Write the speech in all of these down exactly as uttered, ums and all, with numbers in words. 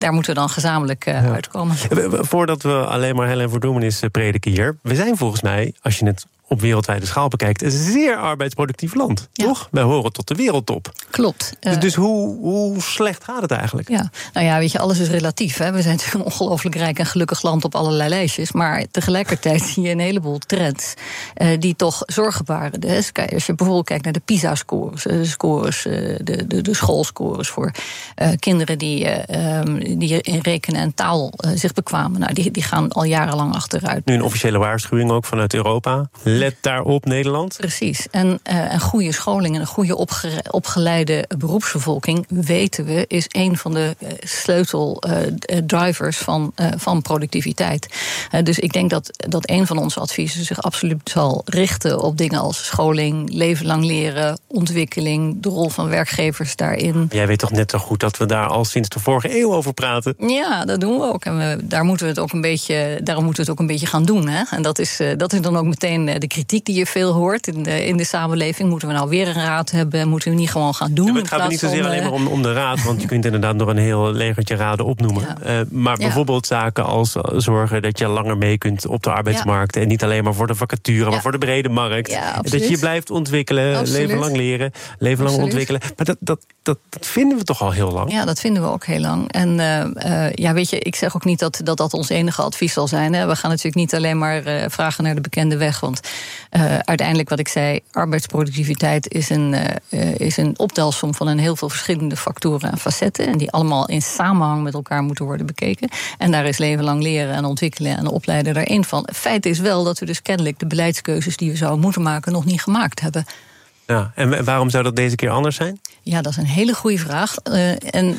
daar moeten we dan gezamenlijk uh, ja. uitkomen. Voordat we alleen maar Helen Verdoemenis prediken hier, we zijn volgens mij, als je het op wereldwijde schaal bekijkt, een zeer arbeidsproductief land, ja. toch? Wij horen tot de wereldtop. Klopt. Dus, dus hoe, hoe slecht gaat het eigenlijk? Ja, nou ja, weet je, alles is relatief. Hè? We zijn natuurlijk een ongelooflijk rijk en gelukkig land op allerlei lijstjes, maar tegelijkertijd zie je een heleboel trends uh, die toch zorgen baren. Dus als je bijvoorbeeld kijkt naar de PISA-scores, de scores, uh, de, de, de schoolscores voor uh, kinderen die, uh, um, die in rekenen en taal uh, zich bekwamen, nou, die, die gaan al jarenlang achteruit. Nu een officiële waarschuwing ook vanuit Europa. Let daarop, Nederland. Precies. En uh, een goede scholing en een goede opge- opgeleide beroepsbevolking, weten we, is een van de uh, sleutel uh, drivers van, uh, van productiviteit. Uh, dus ik denk dat, dat een van onze adviezen zich absoluut zal richten op dingen als scholing, leven lang leren, ontwikkeling, de rol van werkgevers daarin. Jij weet toch net zo goed dat we daar al sinds de vorige eeuw over praten? Ja, dat doen we ook. En we, daar moeten we het ook een beetje, daarom moeten we het ook een beetje gaan doen. Hè? En dat is, uh, dat is dan ook meteen de kritiek die je veel hoort in de, in de samenleving. Moeten we nou weer een raad hebben? Moeten we niet gewoon gaan doen? Ja, het gaat niet zozeer alleen maar om, om de raad, want je kunt inderdaad nog een heel legertje raden opnoemen. Ja. Uh, maar ja. bijvoorbeeld zaken als zorgen dat je langer mee kunt op de arbeidsmarkt. Ja. En niet alleen maar voor de vacature, ja. maar voor de brede markt. Ja, dat je je blijft ontwikkelen, absoluut. leven lang leren, leven lang ontwikkelen. Maar dat, dat, dat, dat vinden we toch al heel lang? Ja, dat vinden we ook heel lang. En uh, uh, ja, weet je, ik zeg ook niet dat dat, dat ons enige advies zal zijn. Hè. We gaan natuurlijk niet alleen maar uh, vragen naar de bekende weg, want Uh, uiteindelijk, wat ik zei, arbeidsproductiviteit is een, uh, is een optelsom van een heel veel verschillende factoren en facetten. En die allemaal in samenhang met elkaar moeten worden bekeken. En daar is leven lang leren en ontwikkelen en opleiden er één van. Het feit is wel dat we dus kennelijk de beleidskeuzes die we zouden moeten maken nog niet gemaakt hebben. Ja, en waarom zou dat deze keer anders zijn? Ja, dat is een hele goede vraag. Uh, en,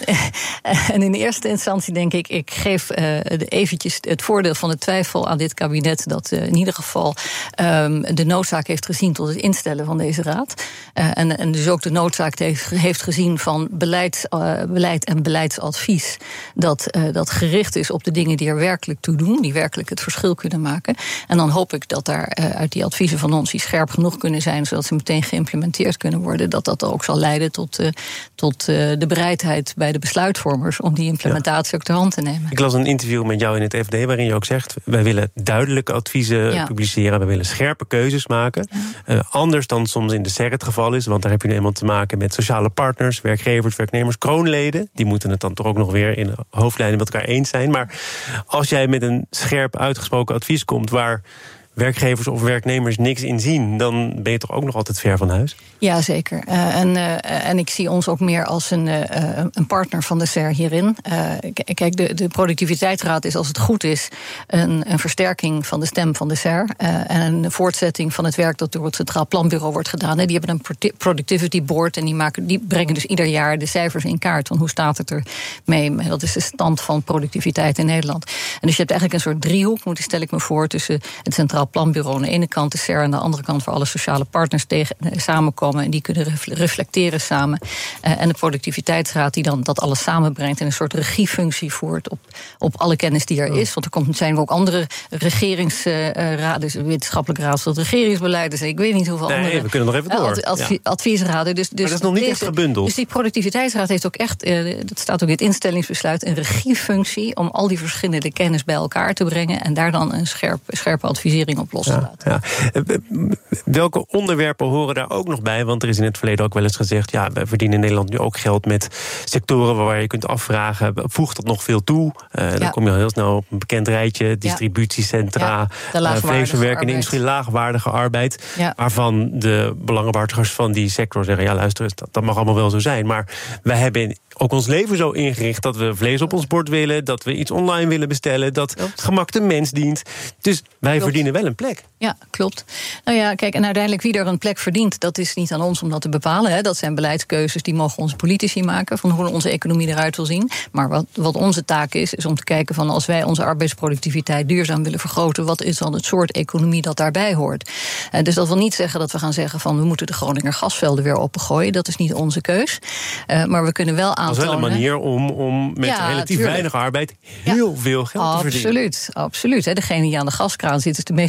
en in eerste instantie denk ik, ik geef uh, eventjes het voordeel van de twijfel aan dit kabinet, dat uh, in ieder geval um, de noodzaak heeft gezien tot het instellen van deze raad. Uh, en, en dus ook de noodzaak heeft, heeft gezien van beleids, uh, beleid en beleidsadvies. Dat, uh, dat gericht is op de dingen die er werkelijk toe doen, die werkelijk het verschil kunnen maken. En dan hoop ik dat daar uh, uit die adviezen van ons, die scherp genoeg kunnen zijn, zodat ze meteen geïmplementeerd kunnen worden, dat dat ook zal leiden tot Uh, tot uh, de bereidheid bij de besluitvormers om die implementatie ja. ook ter hand te nemen. Ik las een interview met jou in het F D waarin je ook zegt, wij willen duidelijke adviezen ja. publiceren, wij willen scherpe keuzes maken. Ja. Uh, anders dan soms in de S E R het geval is, want daar heb je nu eenmaal te maken met sociale partners, werkgevers, werknemers, kroonleden. Die moeten het dan toch ook nog weer in hoofdlijnen met elkaar eens zijn. Maar als jij met een scherp uitgesproken advies komt waar werkgevers of werknemers niks in zien, dan ben je toch ook nog altijd ver van huis? Ja, zeker. Uh, en, uh, en ik zie ons ook meer als een, uh, een partner van de S E R hierin. Uh, k- kijk, de, de productiviteitsraad is, als het goed is, een, een versterking van de stem van de S E R. Uh, en een voortzetting van het werk dat door het Centraal Planbureau wordt gedaan. He, die hebben een productivity board en die, maken, die brengen dus ieder jaar de cijfers in kaart van hoe staat het er mee. Dat is de stand van productiviteit in Nederland. En dus je hebt eigenlijk een soort driehoek, moet, stel ik me voor, tussen het Centraal Planbureau aan de ene kant, de S E R aan de andere kant, waar alle sociale partners tegen, uh, samenkomen en die kunnen reflecteren samen. Uh, en de productiviteitsraad die dan dat alles samenbrengt en een soort regiefunctie voert op, op alle kennis die er oh. is. Want er komt, zijn ook andere regeringsraden, dus wetenschappelijke raad voor het regeringsbeleid, dus ik weet niet hoeveel nee, andere we kunnen nog even door. Uh, advie, ja. adviesraden. Dus, dus maar dat is nog niet deze, echt gebundeld. Dus die productiviteitsraad heeft ook echt, uh, dat staat ook in het instellingsbesluit, een regiefunctie om al die verschillende kennis bij elkaar te brengen en daar dan een scherp, scherpe advisering op los te ja, laten. Ja. Welke onderwerpen horen daar ook nog bij? Want er is in het verleden ook wel eens gezegd, ja, we verdienen in Nederland nu ook geld met sectoren waar je kunt afvragen, voegt dat nog veel toe? Uh, dan ja. kom je al heel snel op een bekend rijtje, distributiecentra, ja, uh, vleesverwerkende industrie, laagwaardige arbeid, ja. waarvan de belangenbehartigers van die sector zeggen, ja, luister, dat, dat mag allemaal wel zo zijn, maar wij hebben ook ons leven zo ingericht dat we vlees op ons bord willen, dat we iets online willen bestellen, dat klopt. Gemak de mens dient. Dus wij klopt. verdienen wel een plek. Ja, klopt. Nou ja, kijk, en uiteindelijk wie er een plek verdient, dat is niet aan ons om dat te bepalen. Hè. Dat zijn beleidskeuzes, die mogen onze politici maken, van hoe onze economie eruit wil zien. Maar wat, wat onze taak is, is om te kijken van, als wij onze arbeidsproductiviteit duurzaam willen vergroten, wat is dan het soort economie dat daarbij hoort? Uh, dus dat wil niet zeggen dat we gaan zeggen van, we moeten de Groninger gasvelden weer opengooien. Dat is niet onze keus. Uh, maar we kunnen wel aantonen. Dat is wel een manier om, om met ja, relatief tuurlijk. weinig arbeid heel ja. veel geld absoluut, te verdienen. Absoluut, absoluut. Degene die aan de gaskraan zit, is de meest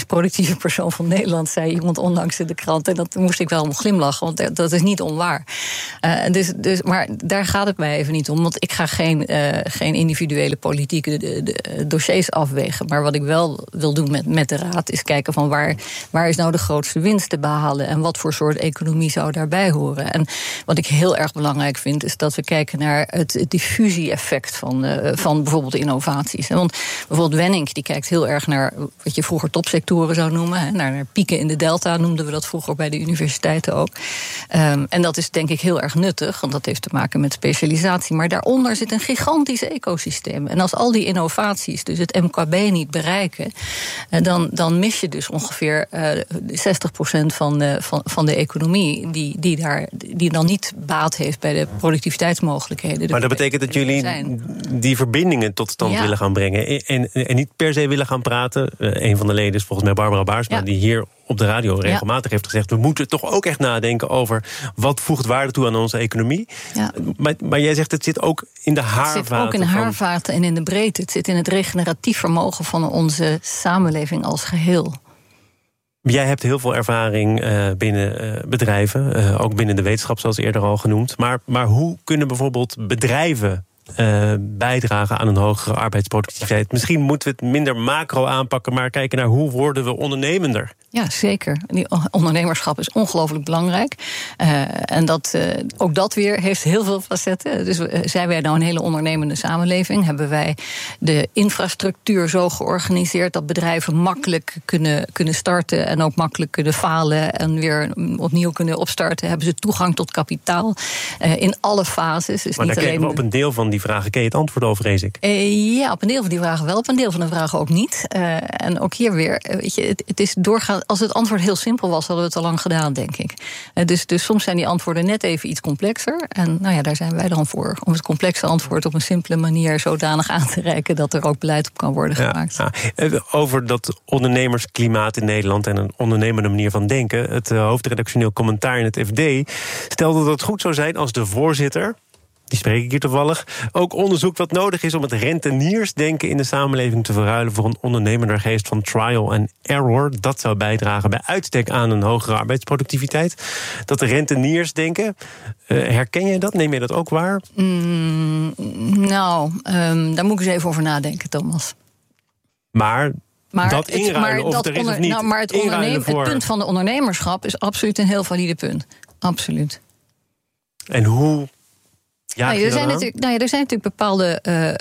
meest productieve persoon van Nederland, zei iemand onlangs in de krant. En dat moest ik wel om glimlachen, want dat is niet onwaar. Uh, dus, dus, maar daar gaat het mij even niet om. Want ik ga geen, uh, geen individuele politieke de, de dossiers afwegen. Maar wat ik wel wil doen met, met de Raad is kijken van waar, waar is nou de grootste winst te behalen en wat voor soort economie zou daarbij horen. En wat ik heel erg belangrijk vind is dat we kijken naar het, het diffusie-effect van, uh, van bijvoorbeeld innovaties. Want bijvoorbeeld Wenning die kijkt heel erg naar wat je vroeger topsectoren zou noemen. Hè, naar, naar pieken in de delta noemden we dat vroeger bij de universiteiten ook. Um, en dat is denk ik heel erg nuttig, want dat heeft te maken met specialisatie. Maar daaronder zit een gigantisch ecosysteem. En als al die innovaties dus het M K B niet bereiken, uh, dan, dan mis je dus ongeveer uh, zestig procent van, uh, van, van de economie die, die, daar, die dan niet baat heeft bij de productiviteitsmogelijkheden. Maar dat betekent dat jullie zijn. die verbindingen tot stand ja. willen gaan brengen en, en, en niet per se willen gaan praten. Uh, een van de leden is volgens mij Barbara Baarsma, ja. die hier op de radio regelmatig ja. heeft gezegd, we moeten toch ook echt nadenken over wat voegt waarde toe aan onze economie. Ja. Maar, maar jij zegt, het zit ook in de haarvaten. Het zit ook in de haarvaten en in de breedte. Het zit in het regeneratief vermogen van onze samenleving als geheel. Jij hebt heel veel ervaring uh, binnen uh, bedrijven, uh, ook binnen de wetenschap zoals eerder al genoemd. Maar, maar hoe kunnen bijvoorbeeld bedrijven Uh, bijdragen aan een hogere arbeidsproductiviteit? Misschien moeten we het minder macro aanpakken, maar kijken naar hoe worden we ondernemender. Ja, zeker. Die ondernemerschap is ongelooflijk belangrijk. Uh, en dat, uh, ook dat weer heeft heel veel facetten. Dus uh, zijn wij nou een hele ondernemende samenleving? Hebben wij de infrastructuur zo georganiseerd dat bedrijven makkelijk kunnen, kunnen starten en ook makkelijk kunnen falen en weer opnieuw kunnen opstarten? Hebben ze toegang tot kapitaal uh, in alle fases? Dus maar niet daar alleen we op een deel van die vragen ken je het antwoord over, vrees ik. Uh, ja, op een deel van die vragen wel, op een deel van de vragen ook niet. Uh, en ook hier weer, weet je, het, het is doorgaan. Als het antwoord heel simpel was, hadden we het al lang gedaan, denk ik. Uh, dus, dus soms zijn die antwoorden net even iets complexer. En nou ja, daar zijn wij dan voor. Om het complexe antwoord op een simpele manier zodanig aan te reiken dat er ook beleid op kan worden gemaakt. Ja, ja. Over dat ondernemersklimaat in Nederland en een ondernemende manier van denken. Het uh, hoofdredactioneel commentaar in het F D stelde dat het goed zou zijn als de voorzitter, die spreek ik hier toevallig, ook onderzoekt wat nodig is om het renteniersdenken in de samenleving te verruilen voor een ondernemender geest van trial and error. Dat zou bijdragen bij uitstek aan een hogere arbeidsproductiviteit. Dat de renteniersdenken, uh, herken je dat? Neem je dat ook waar? Mm, nou, um, daar moet ik eens even over nadenken, Thomas. Maar Maar dat inruilen, het, maar of dat er is onder, of niet. Nou, maar het, onderneem, voor... het punt van de ondernemerschap is absoluut een heel valide punt. Absoluut. En hoe? Ja, nou, er, zijn natuurlijk, nou ja, er zijn natuurlijk bepaalde, uh, uh,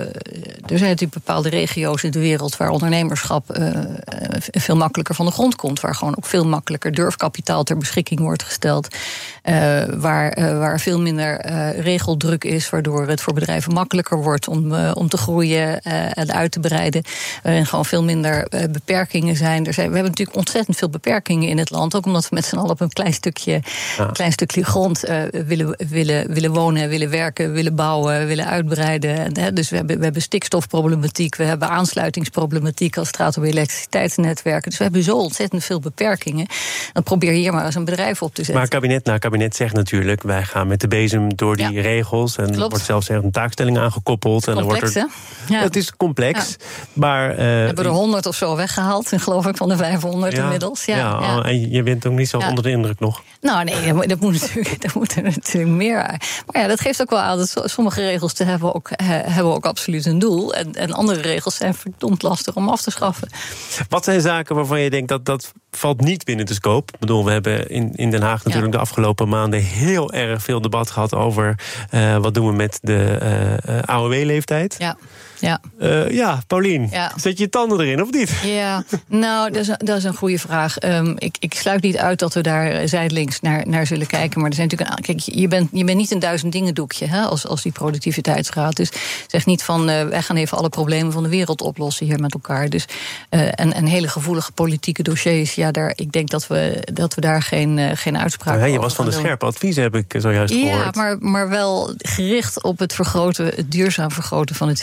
er zijn natuurlijk bepaalde regio's in de wereld waar ondernemerschap uh, veel makkelijker van de grond komt, waar gewoon ook veel makkelijker durfkapitaal ter beschikking wordt gesteld, uh, waar, uh, waar veel minder uh, regeldruk is, waardoor het voor bedrijven makkelijker wordt om, uh, om te groeien uh, en uit te breiden, waarin gewoon veel minder uh, beperkingen zijn. Er zijn. We hebben natuurlijk ontzettend veel beperkingen in het land, ook omdat we met z'n allen op een klein stukje, ja. klein stukje grond uh, willen, willen, willen wonen, willen werken, willen bouwen, willen uitbreiden. En, dus we hebben, we hebben stikstofproblematiek, we hebben aansluitingsproblematiek als het gaat om elektriciteitsnetwerken. Dus we hebben zo ontzettend veel beperkingen. Dan probeer hier maar eens een bedrijf op te zetten. Maar kabinet na kabinet zegt natuurlijk, wij gaan met de bezem door die ja. regels. En er wordt zelfs een taakstelling aangekoppeld. En complex, dan wordt er, ja. Het is complex. Ja. Maar, uh, we hebben er honderd of zo weggehaald, en geloof ik van de vijfhonderd ja, inmiddels. Ja, ja, ja. En je bent ook niet zo ja. onder de indruk nog. Nou nee, dat moet natuurlijk, dat moet er natuurlijk meer. Maar ja, dat geeft ook wel aan dat sommige regels te hebben ook, hebben ook absoluut een doel. En, en andere regels zijn verdomd lastig om af te schaffen. Wat zijn zaken waarvan je denkt dat dat valt niet binnen de scope? Ik bedoel, we hebben in, in Den Haag natuurlijk ja. de afgelopen maanden heel erg veel debat gehad over uh, wat doen we met de uh, A O W-leeftijd. Ja. Ja, uh, ja Paulien, ja. zet je je tanden erin of niet? Ja, nou, dat is, dat is een goede vraag. Um, ik, ik sluit niet uit dat we daar zijdelings naar, naar zullen kijken. Maar er zijn natuurlijk een, kijk, je bent, je bent niet een duizend dingen doekje hè, als, als die productiviteitsraad. Dus zeg niet van uh, wij gaan even alle problemen van de wereld oplossen hier met elkaar. Dus uh, en, en hele gevoelige politieke dossiers. Ja, daar, ik denk dat we, dat we daar geen, uh, geen uitspraak over ja, je was van de scherpe adviezen, heb ik zojuist gehoord. Ja, maar, maar wel gericht op het vergroten, het duurzaam vergroten van het verdienvermogen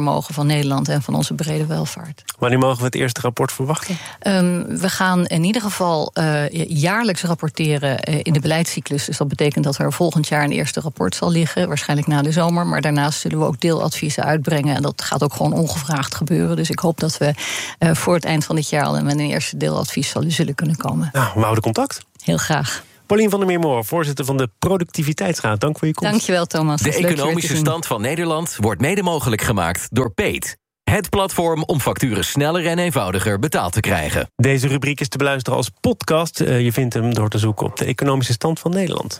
vermogen van Nederland en van onze brede welvaart. Wanneer mogen we het eerste rapport verwachten? Um, we gaan in ieder geval uh, jaarlijks rapporteren uh, in de beleidscyclus. Dus dat betekent dat er volgend jaar een eerste rapport zal liggen, waarschijnlijk na de zomer. Maar daarnaast zullen we ook deeladviezen uitbrengen. En dat gaat ook gewoon ongevraagd gebeuren. Dus ik hoop dat we uh, voor het eind van dit jaar al met een eerste deeladvies zullen kunnen komen. Nou, we houden contact. Heel graag. Paulien van der Meermoor, voorzitter van de Productiviteitsraad. Dank voor je komst. Dankjewel, Thomas. De economische stand van Nederland wordt mede mogelijk gemaakt door Peet. Het platform om facturen sneller en eenvoudiger betaald te krijgen. Deze rubriek is te beluisteren als podcast. Je vindt hem door te zoeken op de economische stand van Nederland.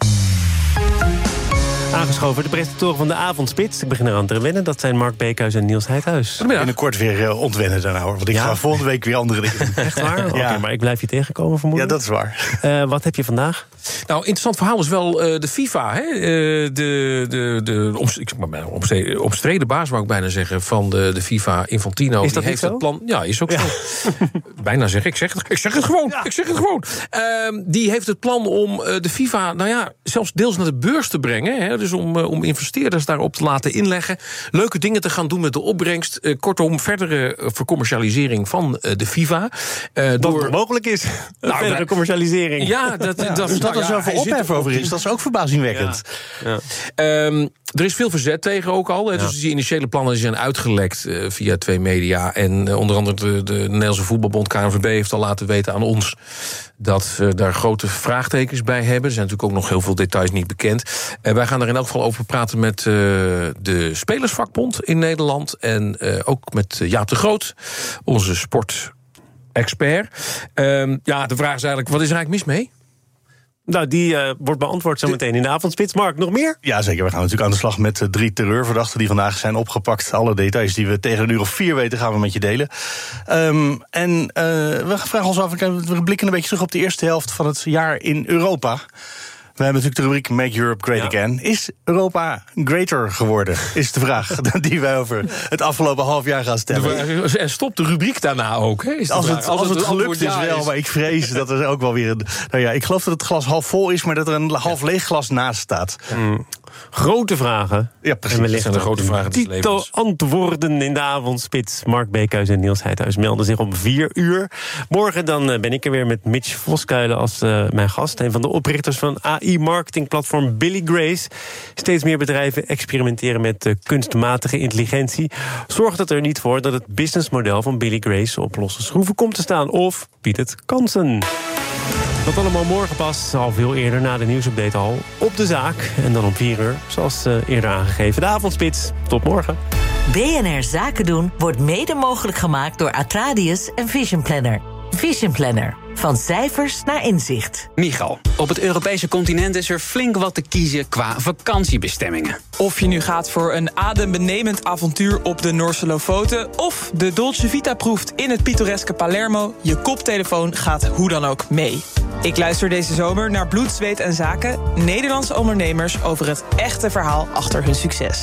Aangeschoven de presentatoren van de Avondspits. Ik begin eraan te wennen. Dat zijn Mark Beekhuis en Niels Heidhuis. Binnenkort weer uh, ontwennen daarna, hoor. Want ik ja? ga volgende week weer andere dingen doen. Echt waar? Oké, ja. Maar ik blijf je tegenkomen vermoedelijk. Ja, dat is waar. Uh, wat heb je vandaag? Nou, interessant verhaal is wel uh, de FIFA. Hè? Uh, de de, de omst- ik zeg maar, omstreden, omstreden baas, wou ik bijna zeggen, van de, de FIFA, Infantino. Is dat die heeft zo? Het plan. Ja, is ook ja. zo. bijna zeg ik. Zeg het, ik zeg het gewoon. Ja. Ik zeg het gewoon. Uh, die heeft het plan om uh, de FIFA, nou ja, zelfs deels naar de beurs te brengen. Hè? Dus om, uh, om investeerders daarop te laten inleggen. Leuke dingen te gaan doen met de opbrengst. Uh, kortom, verdere uh, vercommercialisering van uh, de FIFA. Uh, dat door... mogelijk is. Nou, verdere wij... commercialisering. Ja, dat, ja, dat, dat, dat nou, er zoveel ja, ophef over is. Dat is ook verbazingwekkend. Ja. Ja. Um, er is veel verzet tegen ook al. Hè, ja. Dus die initiële plannen zijn uitgelekt uh, via twee media. En uh, onder andere de, de Nederlandse voetbalbond K N V B heeft al laten weten aan ons dat we daar grote vraagtekens bij hebben. Er zijn natuurlijk ook nog heel veel details niet bekend. Uh, wij gaan er in elk geval over praten met uh, de Spelersvakbond in Nederland. En uh, ook met Jaap de Groot, onze sportexpert. Um, ja, de vraag is eigenlijk, wat is er eigenlijk mis mee? Nou, die uh, wordt beantwoord zometeen in de Avondspits. Mark, nog meer? Ja, zeker. We gaan natuurlijk aan de slag met uh, drie terreurverdachten die vandaag zijn opgepakt. Alle details die we tegen een uur of vier weten gaan we met je delen. Um, en uh, we vragen ons af, we blikken een beetje terug op de eerste helft van het jaar in Europa. We hebben natuurlijk de rubriek Make Europe Great ja. Again. Is Europa greater geworden, is de vraag die wij over het afgelopen half jaar gaan stellen. En stopt de rubriek daarna ook, hè? Is als, het, als, als het, het gelukt is wel, is. Maar ik vrees dat er ook wel weer een... Nou ja, ik geloof dat het glas half vol is, maar dat er een half leeg glas naast staat. Mm. Grote vragen. Ja, precies. En we leggen de grote vragen des Tito levens. Antwoorden in de Avondspits. Mark Beekhuis en Niels Heidhuis melden zich om vier uur. Morgen dan ben ik er weer met Mitch Voskuilen als uh, mijn gast. Een van de oprichters van A I-marketingplatform Billy Grace. Steeds meer bedrijven experimenteren met uh, kunstmatige intelligentie. Zorgt het er niet voor dat het businessmodel van Billy Grace op losse schroeven komt te staan? Of biedt het kansen? Dat allemaal morgen pas, al veel eerder na de nieuwsupdate al, op de zaak. En dan om vier uur, zoals uh, eerder aangegeven, de Avondspits. Tot morgen. B N R Zaken doen wordt mede mogelijk gemaakt door Atradius en Vision Planner. Vision Planner. Van cijfers naar inzicht. Michal, op het Europese continent is er flink wat te kiezen qua vakantiebestemmingen. Of je nu gaat voor een adembenemend avontuur op de Noorse Lofoten of de Dolce Vita proeft in het pittoreske Palermo, je koptelefoon gaat hoe dan ook mee. Ik luister deze zomer naar Bloed, Zweet en Zaken, Nederlandse ondernemers over het echte verhaal achter hun succes.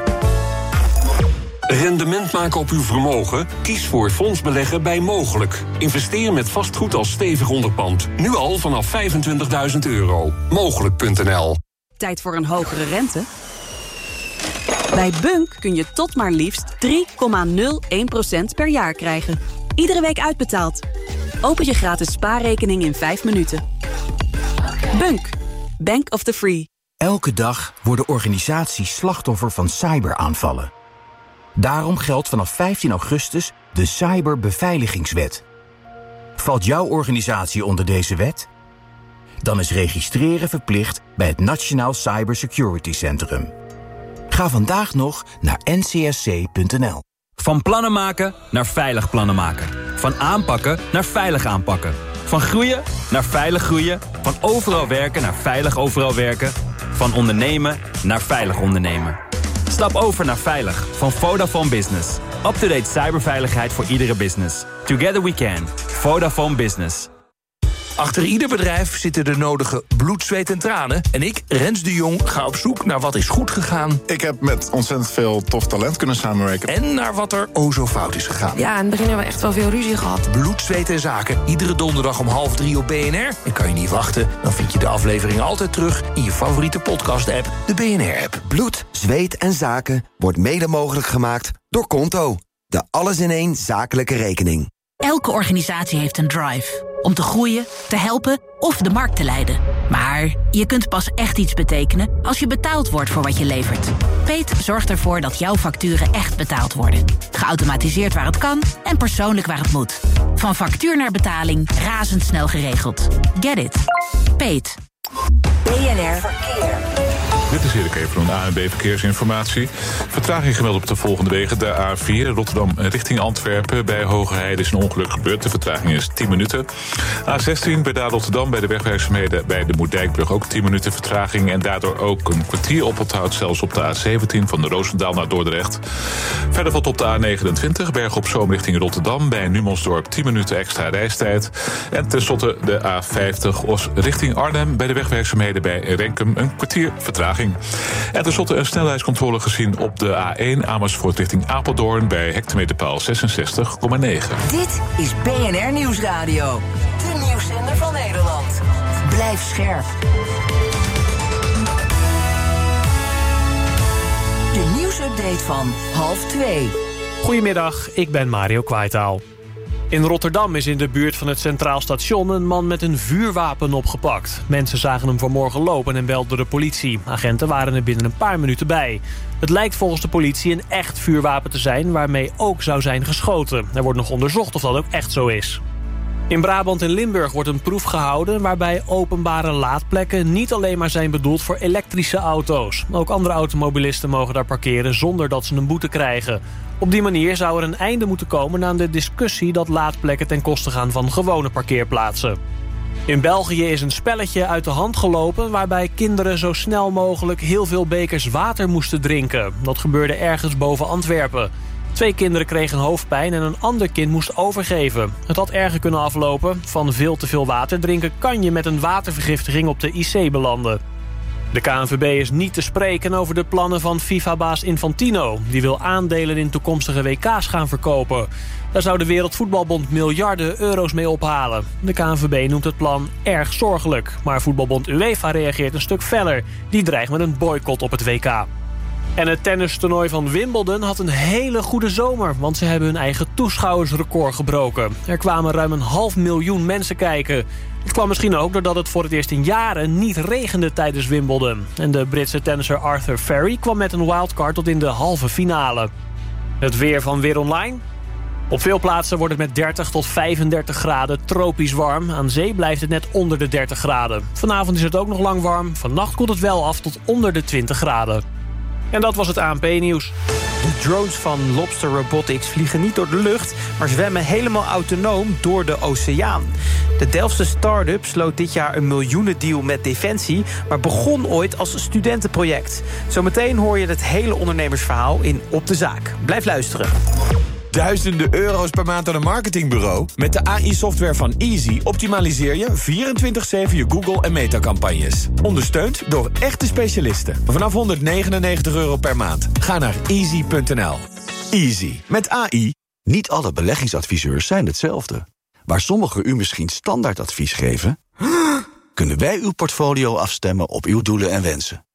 Rendement maken op uw vermogen? Kies voor fondsbeleggen bij Mogelijk. Investeer met vastgoed als stevig onderpand. Nu al vanaf vijfentwintigduizend euro. Mogelijk punt n l. Tijd voor een hogere rente? Bij Bunk kun je tot maar liefst drie komma nul één procent per jaar krijgen. Iedere week uitbetaald. Open je gratis spaarrekening in vijf minuten. Bunk. Bank of the Free. Elke dag worden organisaties slachtoffer van cyberaanvallen. Daarom geldt vanaf vijftien augustus de Cyberbeveiligingswet. Valt jouw organisatie onder deze wet? Dan is registreren verplicht bij het Nationaal Cybersecurity Centrum. Ga vandaag nog naar n c s c punt n l. Van plannen maken naar veilig plannen maken. Van aanpakken naar veilig aanpakken. Van groeien naar veilig groeien. Van overal werken naar veilig overal werken. Van ondernemen naar veilig ondernemen. Stap over naar Veilig van Vodafone Business. Up-to-date cyberveiligheid voor iedere business. Together we can. Vodafone Business. Achter ieder bedrijf zitten de nodige bloed, zweet en tranen. En ik, Rens de Jong, ga op zoek naar wat is goed gegaan. Ik heb met ontzettend veel tof talent kunnen samenwerken. En naar wat er o zo fout is gegaan. Ja, in het begin hebben we echt wel veel ruzie gehad. Bloed, zweet en zaken. Iedere donderdag om half drie op B N R. En kan je niet wachten, dan vind je de aflevering altijd terug in je favoriete podcast-app, de B N R-app. Bloed, zweet en zaken wordt mede mogelijk gemaakt Door Konto, de alles-in-één zakelijke rekening. Elke organisatie heeft een drive. Om te groeien, te helpen of de markt te leiden. Maar je kunt pas echt iets betekenen als je betaald wordt voor wat je levert. Peet zorgt ervoor dat jouw facturen echt betaald worden. Geautomatiseerd waar het kan en persoonlijk waar het moet. Van factuur naar betaling, razendsnel geregeld. Get it. Peet. B N R Verkeer. Dit is Erik even van A N B Verkeersinformatie. Vertraging gemeld op de volgende wegen. De A vier Rotterdam richting Antwerpen. Bij Hogeheide is een ongeluk gebeurd. De vertraging is tien minuten. A zestien bij Daar Rotterdam bij de wegwerkzaamheden bij de Moerdijkbrug ook tien minuten vertraging. En daardoor ook een kwartier oponthoud zelfs op de A zeventien van de Roosendaal naar Dordrecht. Verder valt op de A negenentwintig Bergen op Zoom richting Rotterdam. Bij Numelsdorp tien minuten extra reistijd. En tenslotte de A vijftig Os richting Arnhem bij de wegwerkzaamheden bij Renkum een kwartier vertraging. En tenslotte een snelheidscontrole gezien op de A één Amersfoort richting Apeldoorn bij hectometerpaal zesenzestig komma negen. Dit is B N R Nieuwsradio. De nieuwszender van Nederland. Blijf scherp. De nieuwsupdate van half twee. Goedemiddag, ik ben Mario Kwaitaal. In Rotterdam is in de buurt van het Centraal Station een man met een vuurwapen opgepakt. Mensen zagen hem vanmorgen lopen en belden de politie. Agenten waren er binnen een paar minuten bij. Het lijkt volgens de politie een echt vuurwapen te zijn waarmee ook zou zijn geschoten. Er wordt nog onderzocht of dat ook echt zo is. In Brabant en Limburg wordt een proef gehouden waarbij openbare laadplekken niet alleen maar zijn bedoeld voor elektrische auto's. Ook andere automobilisten mogen daar parkeren zonder dat ze een boete krijgen. Op die manier zou er een einde moeten komen aan de discussie dat laadplekken ten koste gaan van gewone parkeerplaatsen. In België is een spelletje uit de hand gelopen waarbij kinderen zo snel mogelijk heel veel bekers water moesten drinken. Dat gebeurde ergens boven Antwerpen. Twee kinderen kregen hoofdpijn en een ander kind moest overgeven. Het had erger kunnen aflopen. Van veel te veel water drinken kan je met een watervergiftiging op de I C belanden. De K N V B is niet te spreken over de plannen van FIFA-baas Infantino. Die wil aandelen in toekomstige W K's gaan verkopen. Daar zou de Wereldvoetbalbond miljarden euro's mee ophalen. De K N V B noemt het plan erg zorgelijk. Maar voetbalbond UEFA reageert een stuk feller. Die dreigt met een boycott op het W K. En het tennistoernooi van Wimbledon had een hele goede zomer, want ze hebben hun eigen toeschouwersrecord gebroken. Er kwamen ruim een half miljoen mensen kijken. Het kwam misschien ook doordat het voor het eerst in jaren niet regende tijdens Wimbledon. En de Britse tennisser Arthur Ferry kwam met een wildcard tot in de halve finale. Het weer van Weer Online. Op veel plaatsen wordt het met dertig tot vijfendertig graden tropisch warm. Aan zee blijft het net onder de dertig graden. Vanavond is het ook nog lang warm. Vannacht koelt het wel af tot onder de twintig graden. En dat was het A N P-nieuws. De drones van Lobster Robotics vliegen niet door de lucht, maar zwemmen helemaal autonoom door de oceaan. De Delftse start-up sloot dit jaar een miljoenendeal met Defensie, maar begon ooit als studentenproject. Zometeen hoor je het hele ondernemersverhaal in Op de Zaak. Blijf luisteren. Duizenden euro's per maand aan een marketingbureau? Met de A I-software van Easy optimaliseer je vierentwintig zeven je Google- en Meta-campagnes. Ondersteund door echte specialisten. Vanaf honderdnegenennegentig euro per maand. Ga naar easy punt n l. Easy. Met A I. Niet alle beleggingsadviseurs zijn hetzelfde. Waar sommigen u misschien standaardadvies geven, kunnen wij uw portfolio afstemmen op uw doelen en wensen.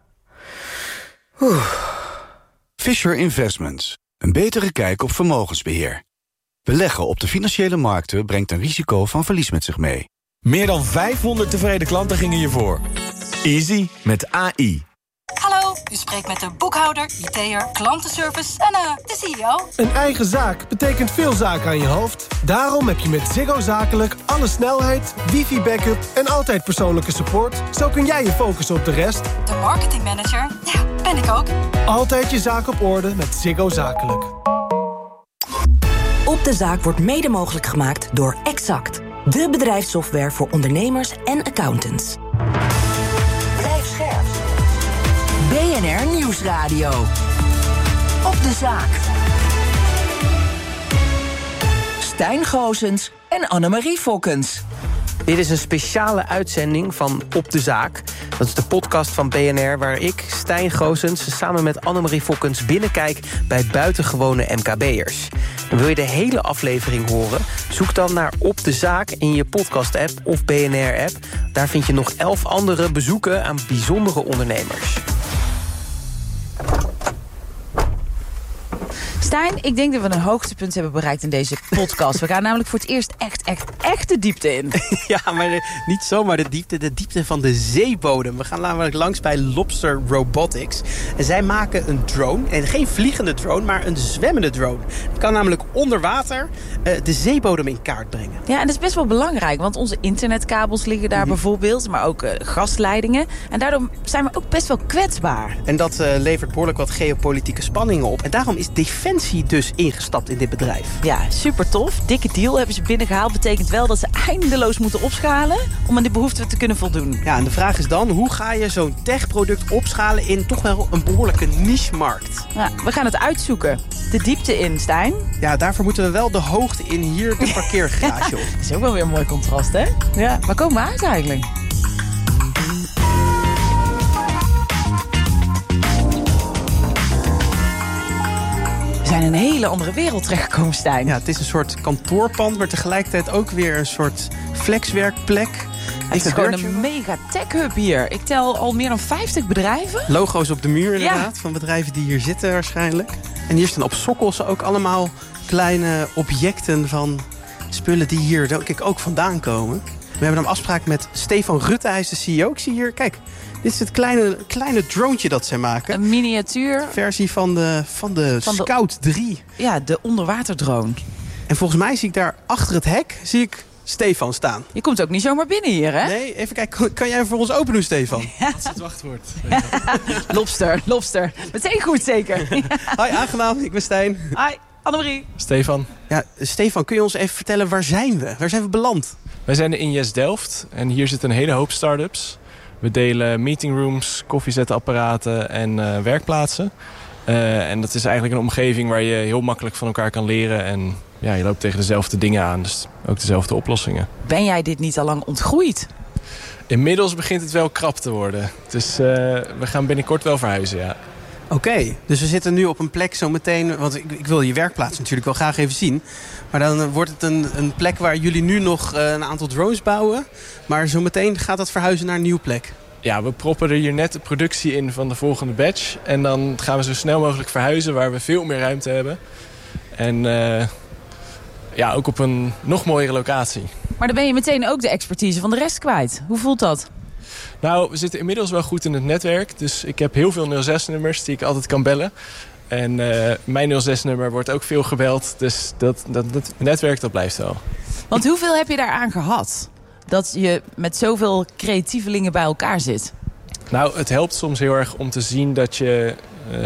Fisher Investments. Een betere kijk op vermogensbeheer. Beleggen op de financiële markten brengt een risico van verlies met zich mee. Meer dan vijfhonderd tevreden klanten gingen hiervoor. Easy met A I. Hallo, u spreekt met de boekhouder, I T'er, klantenservice en uh, de C E O. Een eigen zaak betekent veel zaken aan je hoofd. Daarom heb je met Ziggo Zakelijk alle snelheid, wifi-backup en altijd persoonlijke support. Zo kun jij je focussen op de rest. De marketingmanager, ja, ben ik ook. Altijd je zaak op orde met Ziggo Zakelijk. Op de Zaak wordt mede mogelijk gemaakt door Exact. De bedrijfssoftware voor ondernemers en accountants. Blijf scherp. B N R Nieuwsradio. Op de Zaak. Stijn Goosens en Annemarie Fokkens. Dit is een speciale uitzending van Op de Zaak. Dat is de podcast van B N R waar ik, Stijn Goosens, samen met Annemarie Fokkens binnenkijk bij buitengewone M K B'ers. En wil je de hele aflevering horen? Zoek dan naar Op de Zaak in je podcast-app of B N R-app. Daar vind je nog elf andere bezoeken aan bijzondere ondernemers. Stijn, ik denk dat we een hoogtepunt hebben bereikt in deze podcast. We gaan namelijk voor het eerst echt, echt, echt de diepte in. Ja, maar de, niet zomaar de diepte, de diepte van de zeebodem. We gaan namelijk langs bij Lobster Robotics. En zij maken een drone. En geen vliegende drone, maar een zwemmende drone. Het kan namelijk onder water uh, de zeebodem in kaart brengen. Ja, en dat is best wel belangrijk. Want onze internetkabels liggen daar mm-hmm. bijvoorbeeld. Maar ook uh, gasleidingen. En daardoor zijn we ook best wel kwetsbaar. En dat uh, levert behoorlijk wat geopolitieke spanningen op. En daarom is Defensie dus ingestapt in dit bedrijf. Ja, super tof. Dikke deal hebben ze binnengehaald. Betekent wel dat ze eindeloos moeten opschalen om aan die behoeften te kunnen voldoen. Ja, en de vraag is dan, hoe ga je zo'n techproduct opschalen in toch wel een behoorlijke niche-markt? Ja, we gaan het uitzoeken. De diepte in, Stijn. Ja, daarvoor moeten we wel de hoogte in hier de parkeergarage op. Dat is ook wel weer een mooi contrast, hè? Ja. Waar komen we uit eigenlijk? We zijn in een hele andere wereld terechtgekomen, Stijn. Ja, het is een soort kantoorpand, maar tegelijkertijd ook weer een soort flexwerkplek. Het is gewoon een mega tech-hub hier. Ik tel al meer dan vijftig bedrijven. Logo's op de muur inderdaad, ja. van bedrijven die hier zitten waarschijnlijk. En hier staan op sokkels ook allemaal kleine objecten van spullen die hier denk ik ook vandaan komen. We hebben een afspraak met Stefan Rutte, hij is de C E O. Ik zie hier, kijk, dit is het kleine, kleine droontje dat zij maken. Een miniatuur. Versie van de, van de van Scout de, drie. Ja, de onderwaterdrone. En volgens mij zie ik daar achter het hek, zie ik Stefan staan. Je komt ook niet zomaar binnen hier, hè? Nee, even kijken. Kan jij voor ons open doen, Stefan? Ja. Dat is het wachtwoord. Lobster, lobster. Meteen goed, zeker. Hoi, aangenaam. Ik ben Stijn. Hoi, Annemarie. Stefan. Ja, Stefan, kun je ons even vertellen, waar zijn we? Waar zijn we beland? Wij zijn in Yes Delft en hier zitten een hele hoop start-ups. We delen meetingrooms, koffiezetapparaten en uh, werkplaatsen. Uh, en dat is eigenlijk een omgeving waar je heel makkelijk van elkaar kan leren. En ja, je loopt tegen dezelfde dingen aan, dus ook dezelfde oplossingen. Ben jij dit niet al lang ontgroeid? Inmiddels begint het wel krap te worden. Dus uh, we gaan binnenkort wel verhuizen, ja. Oké, okay, dus we zitten nu op een plek zo meteen... want ik, ik wil je werkplaats natuurlijk wel graag even zien. Maar dan uh, wordt het een, een plek waar jullie nu nog uh, een aantal drones bouwen. Maar zo meteen gaat dat verhuizen naar een nieuwe plek. Ja, we proppen er hier net de productie in van de volgende batch. En dan gaan we zo snel mogelijk verhuizen waar we veel meer ruimte hebben. En uh, ja, ook op een nog mooiere locatie. Maar dan ben je meteen ook de expertise van de rest kwijt. Hoe voelt dat? Nou, we zitten inmiddels wel goed in het netwerk. Dus ik heb heel veel nul zes nummers die ik altijd kan bellen. En uh, mijn nul zes nummer wordt ook veel gebeld. Dus dat, dat, dat netwerk, dat blijft wel. Want hoeveel heb je daaraan gehad? Dat je met zoveel creatievelingen bij elkaar zit? Nou, het helpt soms heel erg om te zien dat je uh,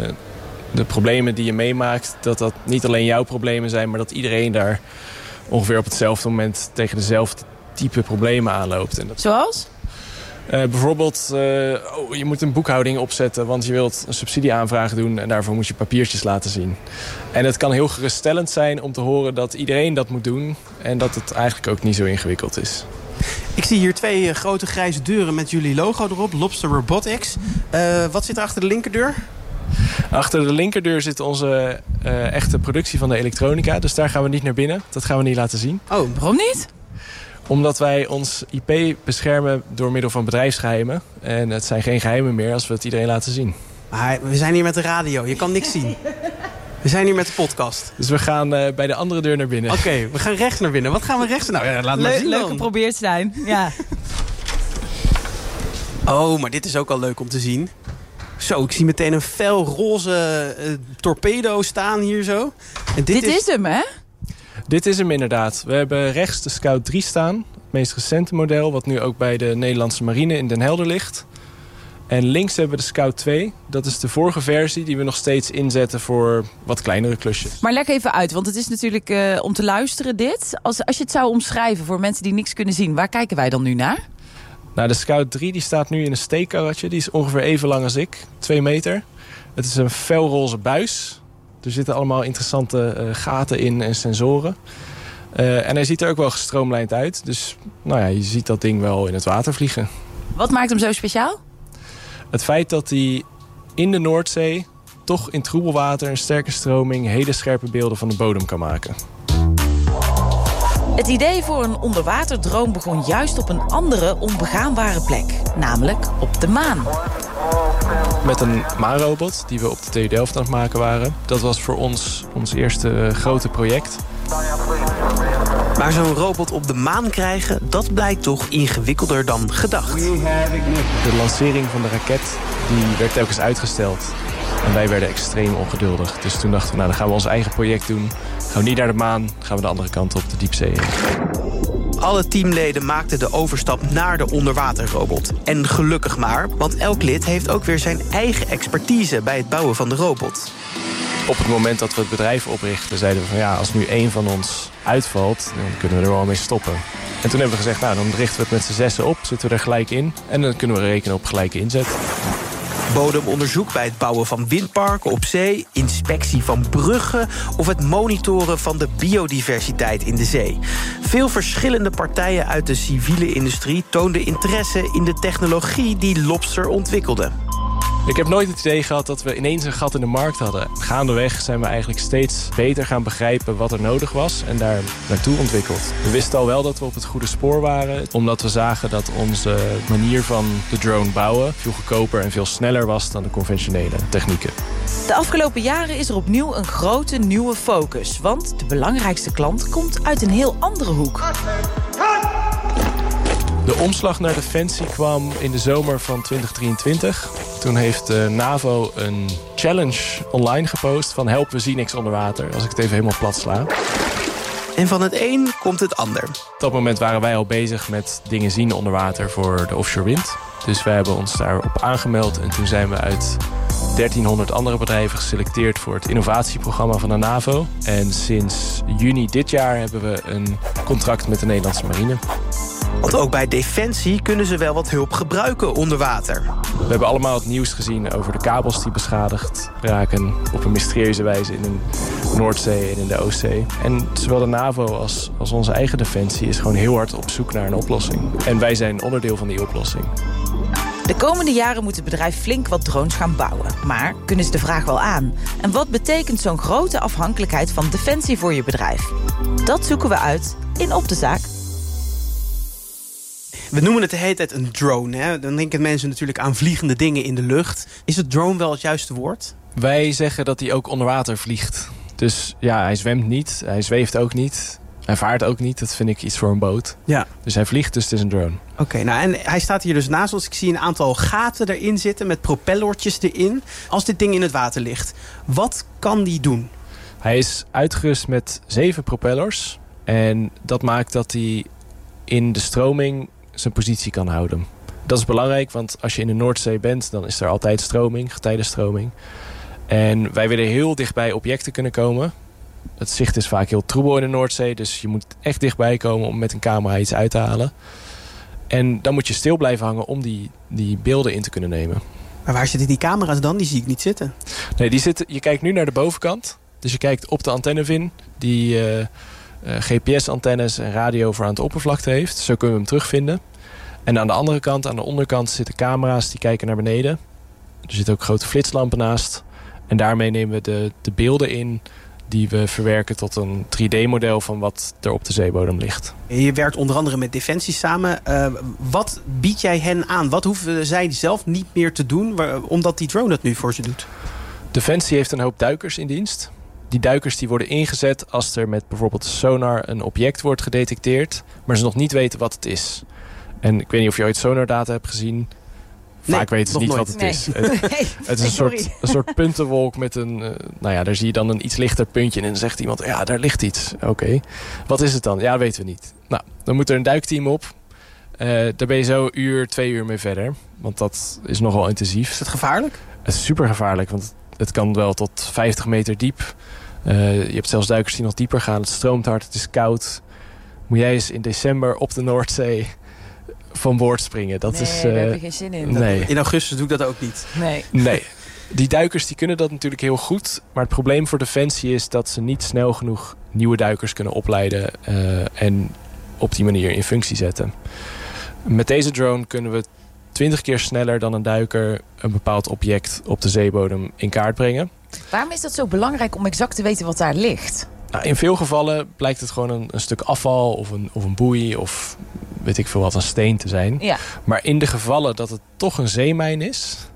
de problemen die je meemaakt... dat dat niet alleen jouw problemen zijn, maar dat iedereen daar ongeveer op hetzelfde moment tegen dezelfde type problemen aanloopt. En dat... Zoals? Uh, bijvoorbeeld, uh, oh, je moet een boekhouding opzetten, want je wilt een subsidieaanvraag doen en daarvoor moet je papiertjes laten zien. En het kan heel geruststellend zijn om te horen dat iedereen dat moet doen en dat het eigenlijk ook niet zo ingewikkeld is. Ik zie hier twee uh, grote grijze deuren met jullie logo erop, Lobster Robotics. Uh, wat zit er achter de linkerdeur? Achter de linkerdeur zit onze uh, echte productie van de elektronica, dus daar gaan we niet naar binnen. Dat gaan we niet laten zien. Oh, waarom niet? Omdat wij ons I P beschermen door middel van bedrijfsgeheimen. En het zijn geen geheimen meer als we het iedereen laten zien. Maar we zijn hier met de radio, je kan niks zien. We zijn hier met de podcast. Dus we gaan uh, bij de andere deur naar binnen. Oké, okay, we gaan rechts naar binnen. Wat gaan we rechts? Nou ja, laat maar Le- zien Leuk dan. geprobeerd, Stijn. Ja. Oh, maar dit is ook al leuk om te zien. Zo, ik zie meteen een fel roze uh, torpedo staan hier zo. En dit dit is... is hem, hè? Dit is hem inderdaad. We hebben rechts de Scout drie staan. Het meest recente model, wat nu ook bij de Nederlandse marine in Den Helder ligt. En links hebben we de Scout twee. Dat is de vorige versie die we nog steeds inzetten voor wat kleinere klusjes. Maar leg even uit, want het is natuurlijk uh, om te luisteren dit. Als, als je het zou omschrijven voor mensen die niks kunnen zien, waar kijken wij dan nu naar? Nou, de Scout drie die staat nu in een steekkarretje. Die is ongeveer even lang als ik, twee meter. Het is een felroze buis. Er zitten allemaal interessante uh, gaten in en sensoren. Uh, en hij ziet er ook wel gestroomlijnd uit. Dus nou ja, je ziet dat ding wel in het water vliegen. Wat maakt hem zo speciaal? Het feit dat hij in de Noordzee toch in troebelwater een sterke stroming hele scherpe beelden van de bodem kan maken. Het idee voor een onderwaterdrone begon juist op een andere onbegaanbare plek. Namelijk op de maan. Met een maanrobot die we op de T U Delft aan het maken waren. Dat was voor ons ons eerste uh, grote project. Maar zo'n robot op de maan krijgen, dat blijkt toch ingewikkelder dan gedacht. De lancering van de raket die werd telkens uitgesteld. En wij werden extreem ongeduldig. Dus toen dachten we, nou, dan gaan we ons eigen project doen. Gaan we niet naar de maan, gaan we de andere kant op, de diepzee in. Alle teamleden maakten de overstap naar de onderwaterrobot. En gelukkig maar, want elk lid heeft ook weer zijn eigen expertise bij het bouwen van de robot. Op het moment dat we het bedrijf oprichten, zeiden we van ja, als nu één van ons uitvalt, dan kunnen we er wel mee stoppen. En toen hebben we gezegd, nou, dan richten we het met z'n zessen op, zitten we er gelijk in. En dan kunnen we rekenen op gelijke inzet. Bodemonderzoek bij het bouwen van windparken op zee, inspectie van bruggen of het monitoren van de biodiversiteit in de zee. Veel verschillende partijen uit de civiele industrie toonden interesse in de technologie die Lobster ontwikkelde. Ik heb nooit het idee gehad dat we ineens een gat in de markt hadden. Gaandeweg zijn we eigenlijk steeds beter gaan begrijpen wat er nodig was en daar naartoe ontwikkeld. We wisten al wel dat we op het goede spoor waren, omdat we zagen dat onze manier van de drone bouwen veel goedkoper en veel sneller was dan de conventionele technieken. De afgelopen jaren is er opnieuw een grote nieuwe focus, want de belangrijkste klant komt uit een heel andere hoek. De omslag naar Defensie kwam in de zomer van twintig drieëntwintig. Toen heeft de NAVO een challenge online gepost van help, we zien niks onder water. Als ik het even helemaal plat sla. En van het een komt het ander. Op dat moment waren wij al bezig met dingen zien onder water voor de offshore wind. Dus wij hebben ons daarop aangemeld en toen zijn we uit dertienhonderd andere bedrijven geselecteerd voor het innovatieprogramma van de NAVO. En sinds juni dit jaar hebben we een contract met de Nederlandse marine. Want ook bij Defensie kunnen ze wel wat hulp gebruiken onder water. We hebben allemaal het nieuws gezien over de kabels die beschadigd raken op een mysterieuze wijze in de Noordzee en in de Oostzee. En zowel de NAVO als, als onze eigen Defensie is gewoon heel hard op zoek naar een oplossing. En wij zijn onderdeel van die oplossing. De komende jaren moet het bedrijf flink wat drones gaan bouwen. Maar kunnen ze de vraag wel aan? En wat betekent zo'n grote afhankelijkheid van Defensie voor je bedrijf? Dat zoeken we uit in Op de Zaak. We noemen het de hele tijd een drone. Hè? Dan denken mensen natuurlijk aan vliegende dingen in de lucht. Is het drone wel het juiste woord? Wij zeggen dat hij ook onder water vliegt. Dus ja, hij zwemt niet, hij zweeft ook niet. Hij vaart ook niet, dat vind ik iets voor een boot. Ja. Dus hij vliegt, dus het is een drone. Oké, okay, nou en hij staat hier dus naast ons. Ik zie een aantal gaten erin zitten met propellertjes erin. Als dit ding in het water ligt, wat kan die doen? Hij is uitgerust met zeven propellers. En dat maakt dat hij in de stroming zijn positie kan houden. Dat is belangrijk, want als je in de Noordzee bent, dan is er altijd stroming, getijdenstroming. En wij willen heel dichtbij objecten kunnen komen. Het zicht is vaak heel troebel in de Noordzee, dus je moet echt dichtbij komen om met een camera iets uit te halen. En dan moet je stil blijven hangen om die, die beelden in te kunnen nemen. Maar waar zitten die camera's dan? Die zie ik niet zitten. Nee, die zitten, je kijkt nu naar de bovenkant. Dus je kijkt op de antennevin die uh, uh, G P S-antennes en radio voor aan de oppervlakte heeft. Zo kunnen we hem terugvinden. En aan de andere kant, aan de onderkant, zitten camera's die kijken naar beneden. Er zitten ook grote flitslampen naast. En daarmee nemen we de, de beelden in die we verwerken tot een drie D-model van wat er op de zeebodem ligt. Je werkt onder andere met Defensie samen. Uh, wat bied jij hen aan? Wat hoeven zij zelf niet meer te doen, waar, omdat die drone het nu voor ze doet? Defensie heeft een hoop duikers in dienst. Die duikers die worden ingezet als er met bijvoorbeeld sonar een object wordt gedetecteerd, maar ze nog niet weten wat het is. En ik weet niet of je ooit sonardata hebt gezien. Vaak nee, weten ze niet nooit. wat het nee. is. Het, nee, het is een soort, een soort puntenwolk met een... Uh, nou ja, daar zie je dan een iets lichter puntje in. En dan zegt iemand, ja, daar ligt iets. Oké, okay. Wat is het dan? Ja, dat weten we niet. Nou, dan moet er een duikteam op. Uh, daar ben je zo een uur, twee uur mee verder. Want dat is nogal intensief. Is het gevaarlijk? Het is super gevaarlijk, want het kan wel tot vijftig meter diep. Uh, je hebt zelfs duikers die nog dieper gaan. Het stroomt hard, het is koud. Moet jij eens in december op de Noordzee van boord springen? Dat nee, is, uh, daar heb je geen zin in. Nee. In augustus doe ik dat ook niet. Nee. nee. Die duikers die kunnen dat natuurlijk heel goed. Maar het probleem voor Defensie is dat ze niet snel genoeg nieuwe duikers kunnen opleiden uh, en op die manier in functie zetten. Met deze drone kunnen we twintig keer sneller dan een duiker een bepaald object op de zeebodem in kaart brengen. Waarom is dat zo belangrijk om exact te weten wat daar ligt? Nou, in veel gevallen blijkt het gewoon een, een stuk afval of een, of een boei of weet ik veel wat, een steen te zijn. Ja. Maar in de gevallen dat het toch een zeemijn is,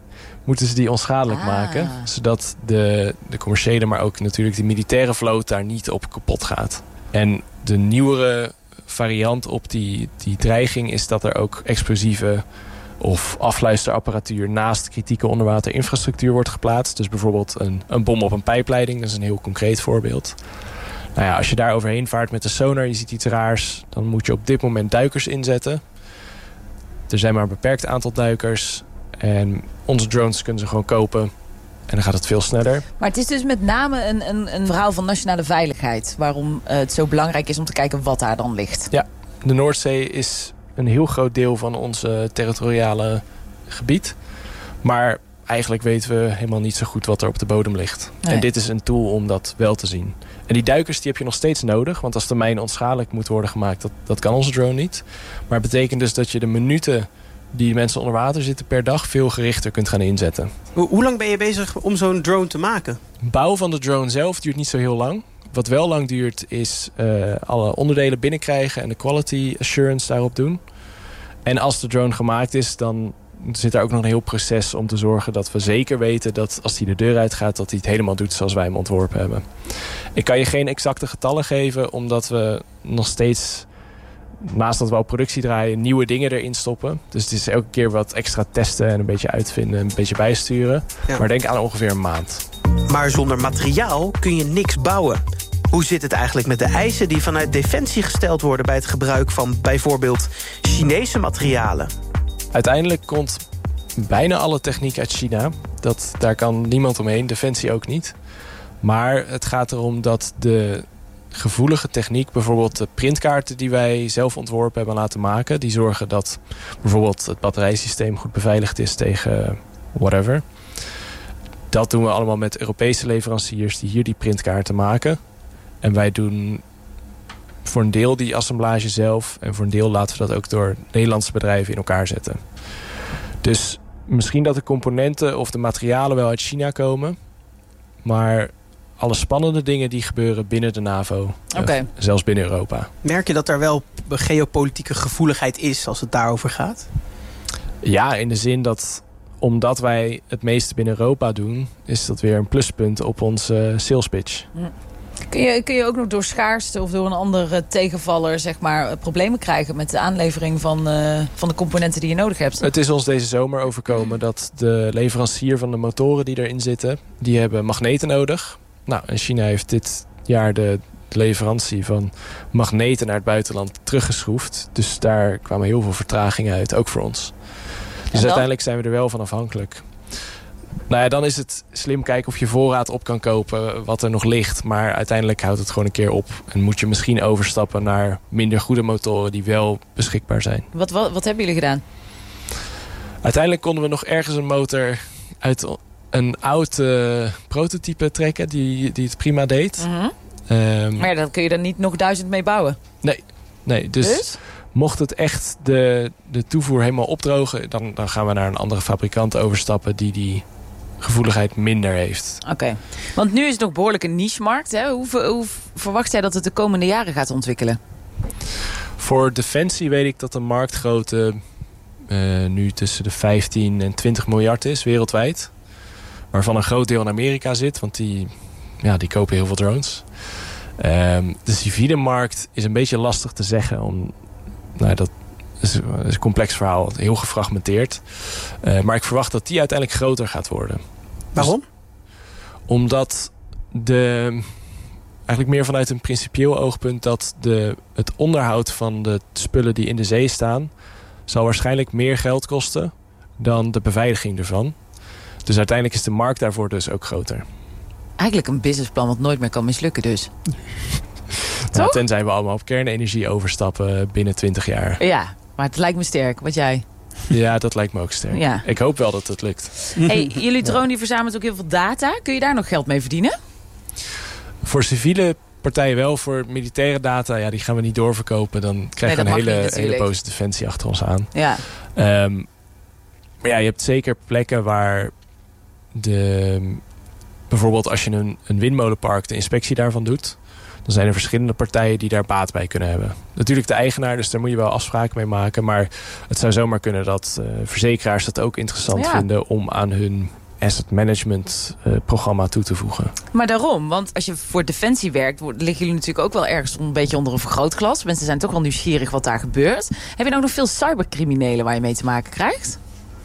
moeten ze die onschadelijk Ah. maken. Zodat de, de commerciële, maar ook natuurlijk de militaire vloot daar niet op kapot gaat. En de nieuwere variant op die, die dreiging is dat er ook explosieve of afluisterapparatuur naast kritieke onderwaterinfrastructuur wordt geplaatst. Dus bijvoorbeeld een, een bom op een pijpleiding, dat is een heel concreet voorbeeld. Nou ja, als je daar overheen vaart met de sonar, je ziet iets raars, dan moet je op dit moment duikers inzetten. Er zijn maar een beperkt aantal duikers en onze drones kunnen ze gewoon kopen en dan gaat het veel sneller. Maar het is dus met name een, een, een verhaal van nationale veiligheid. Waarom uh, het zo belangrijk is om te kijken wat daar dan ligt. Ja, de Noordzee is een heel groot deel van ons uh, territoriale gebied. Maar eigenlijk weten we helemaal niet zo goed wat er op de bodem ligt. Nee. En dit is een tool om dat wel te zien. En die duikers die heb je nog steeds nodig. Want als de mijn onschadelijk moet worden gemaakt, dat, dat kan onze drone niet. Maar het betekent dus dat je de minuten die mensen onder water zitten per dag veel gerichter kunt gaan inzetten. Hoe, hoe lang ben je bezig om zo'n drone te maken? Bouw van de drone zelf duurt niet zo heel lang. Wat wel lang duurt is uh, alle onderdelen binnenkrijgen en de quality assurance daarop doen. En als de drone gemaakt is, dan zit er ook nog een heel proces om te zorgen dat we zeker weten dat als hij de deur uitgaat, dat hij het helemaal doet zoals wij hem ontworpen hebben. Ik kan je geen exacte getallen geven, omdat we nog steeds, naast dat we op productie draaien, nieuwe dingen erin stoppen. Dus het is elke keer wat extra testen en een beetje uitvinden en een beetje bijsturen. Ja. Maar denk aan ongeveer een maand. Maar zonder materiaal kun je niks bouwen. Hoe zit het eigenlijk met de eisen die vanuit Defensie gesteld worden bij het gebruik van bijvoorbeeld Chinese materialen? Uiteindelijk komt bijna alle techniek uit China. Dat, daar kan niemand omheen, Defensie ook niet. Maar het gaat erom dat de gevoelige techniek, bijvoorbeeld de printkaarten die wij zelf ontworpen hebben laten maken, die zorgen dat bijvoorbeeld het batterijsysteem goed beveiligd is tegen whatever. Dat doen we allemaal met Europese leveranciers die hier die printkaarten maken. En wij doen voor een deel die assemblage zelf. En voor een deel laten we dat ook door Nederlandse bedrijven in elkaar zetten. Dus misschien dat de componenten of de materialen wel uit China komen. Maar alle spannende dingen die gebeuren binnen de NAVO. Okay. Uh, zelfs binnen Europa. Merk je dat er wel geopolitieke gevoeligheid is als het daarover gaat? Ja, in de zin dat omdat wij het meeste binnen Europa doen, is dat weer een pluspunt op onze sales pitch. Ja. Kun je, kun je ook nog door schaarste of door een andere tegenvaller zeg maar, problemen krijgen met de aanlevering van, uh, van de componenten die je nodig hebt? Het is ons deze zomer overkomen dat de leverancier van de motoren die erin zitten, die hebben magneten nodig. Nou, en China heeft dit jaar de leverantie van magneten naar het buitenland teruggeschroefd. Dus daar kwamen heel veel vertragingen uit, ook voor ons. Dus uiteindelijk zijn we er wel van afhankelijk. Nou ja, dan is het slim kijken of je voorraad op kan kopen wat er nog ligt. Maar uiteindelijk houdt het gewoon een keer op. En moet je misschien overstappen naar minder goede motoren die wel beschikbaar zijn. Wat, wat, wat hebben jullie gedaan? Uiteindelijk konden we nog ergens een motor uit een oud uh, prototype trekken die, die het prima deed. Mm-hmm. Um, maar ja, dan kun je er niet nog duizend mee bouwen. Nee, nee dus... dus? Mocht het echt de, de toevoer helemaal opdrogen, dan, dan gaan we naar een andere fabrikant overstappen die die gevoeligheid minder heeft. Oké, okay. Want nu is het nog behoorlijk een niche-markt. Hè? Hoe, hoe verwacht jij dat het de komende jaren gaat ontwikkelen? Voor Defensie weet ik dat de marktgrootte uh, nu tussen de vijftien en twintig miljard is wereldwijd. Waarvan een groot deel in Amerika zit, want die, ja, die kopen heel veel drones. Um, de civiele markt is een beetje lastig te zeggen. Om, nou, dat is, is een complex verhaal, heel gefragmenteerd. Uh, maar ik verwacht dat die uiteindelijk groter gaat worden. Waarom? Dus, omdat de, eigenlijk meer vanuit een principieel oogpunt dat de, het onderhoud van de spullen die in de zee staan zal waarschijnlijk meer geld kosten dan de beveiliging ervan. Dus uiteindelijk is de markt daarvoor dus ook groter. Eigenlijk een businessplan wat nooit meer kan mislukken dus. Nou, tenzij we allemaal op kernenergie overstappen binnen twintig jaar. Ja, maar het lijkt me sterk. Wat jij? Ja, dat lijkt me ook sterk. Ja. Ik hoop wel dat het lukt. Hey, jullie drone die verzamelt ook heel veel data. Kun je daar nog geld mee verdienen? Voor civiele partijen wel. Voor militaire data, ja, die gaan we niet doorverkopen. Dan krijgen nee, we een hele, hele boze defensie achter ons aan. Ja. Um, maar ja, je hebt zeker plekken waar de... Bijvoorbeeld als je een, een windmolenpark de inspectie daarvan doet, dan zijn er verschillende partijen die daar baat bij kunnen hebben. Natuurlijk de eigenaar, dus daar moet je wel afspraken mee maken. Maar het zou zomaar kunnen dat uh, verzekeraars dat ook interessant ja. vinden om aan hun asset management uh, programma toe te voegen. Maar daarom, want als je voor Defensie werkt, liggen jullie natuurlijk ook wel ergens een beetje onder een vergrootglas. Mensen zijn toch wel nieuwsgierig wat daar gebeurt. Heb je nou nog veel cybercriminelen waar je mee te maken krijgt?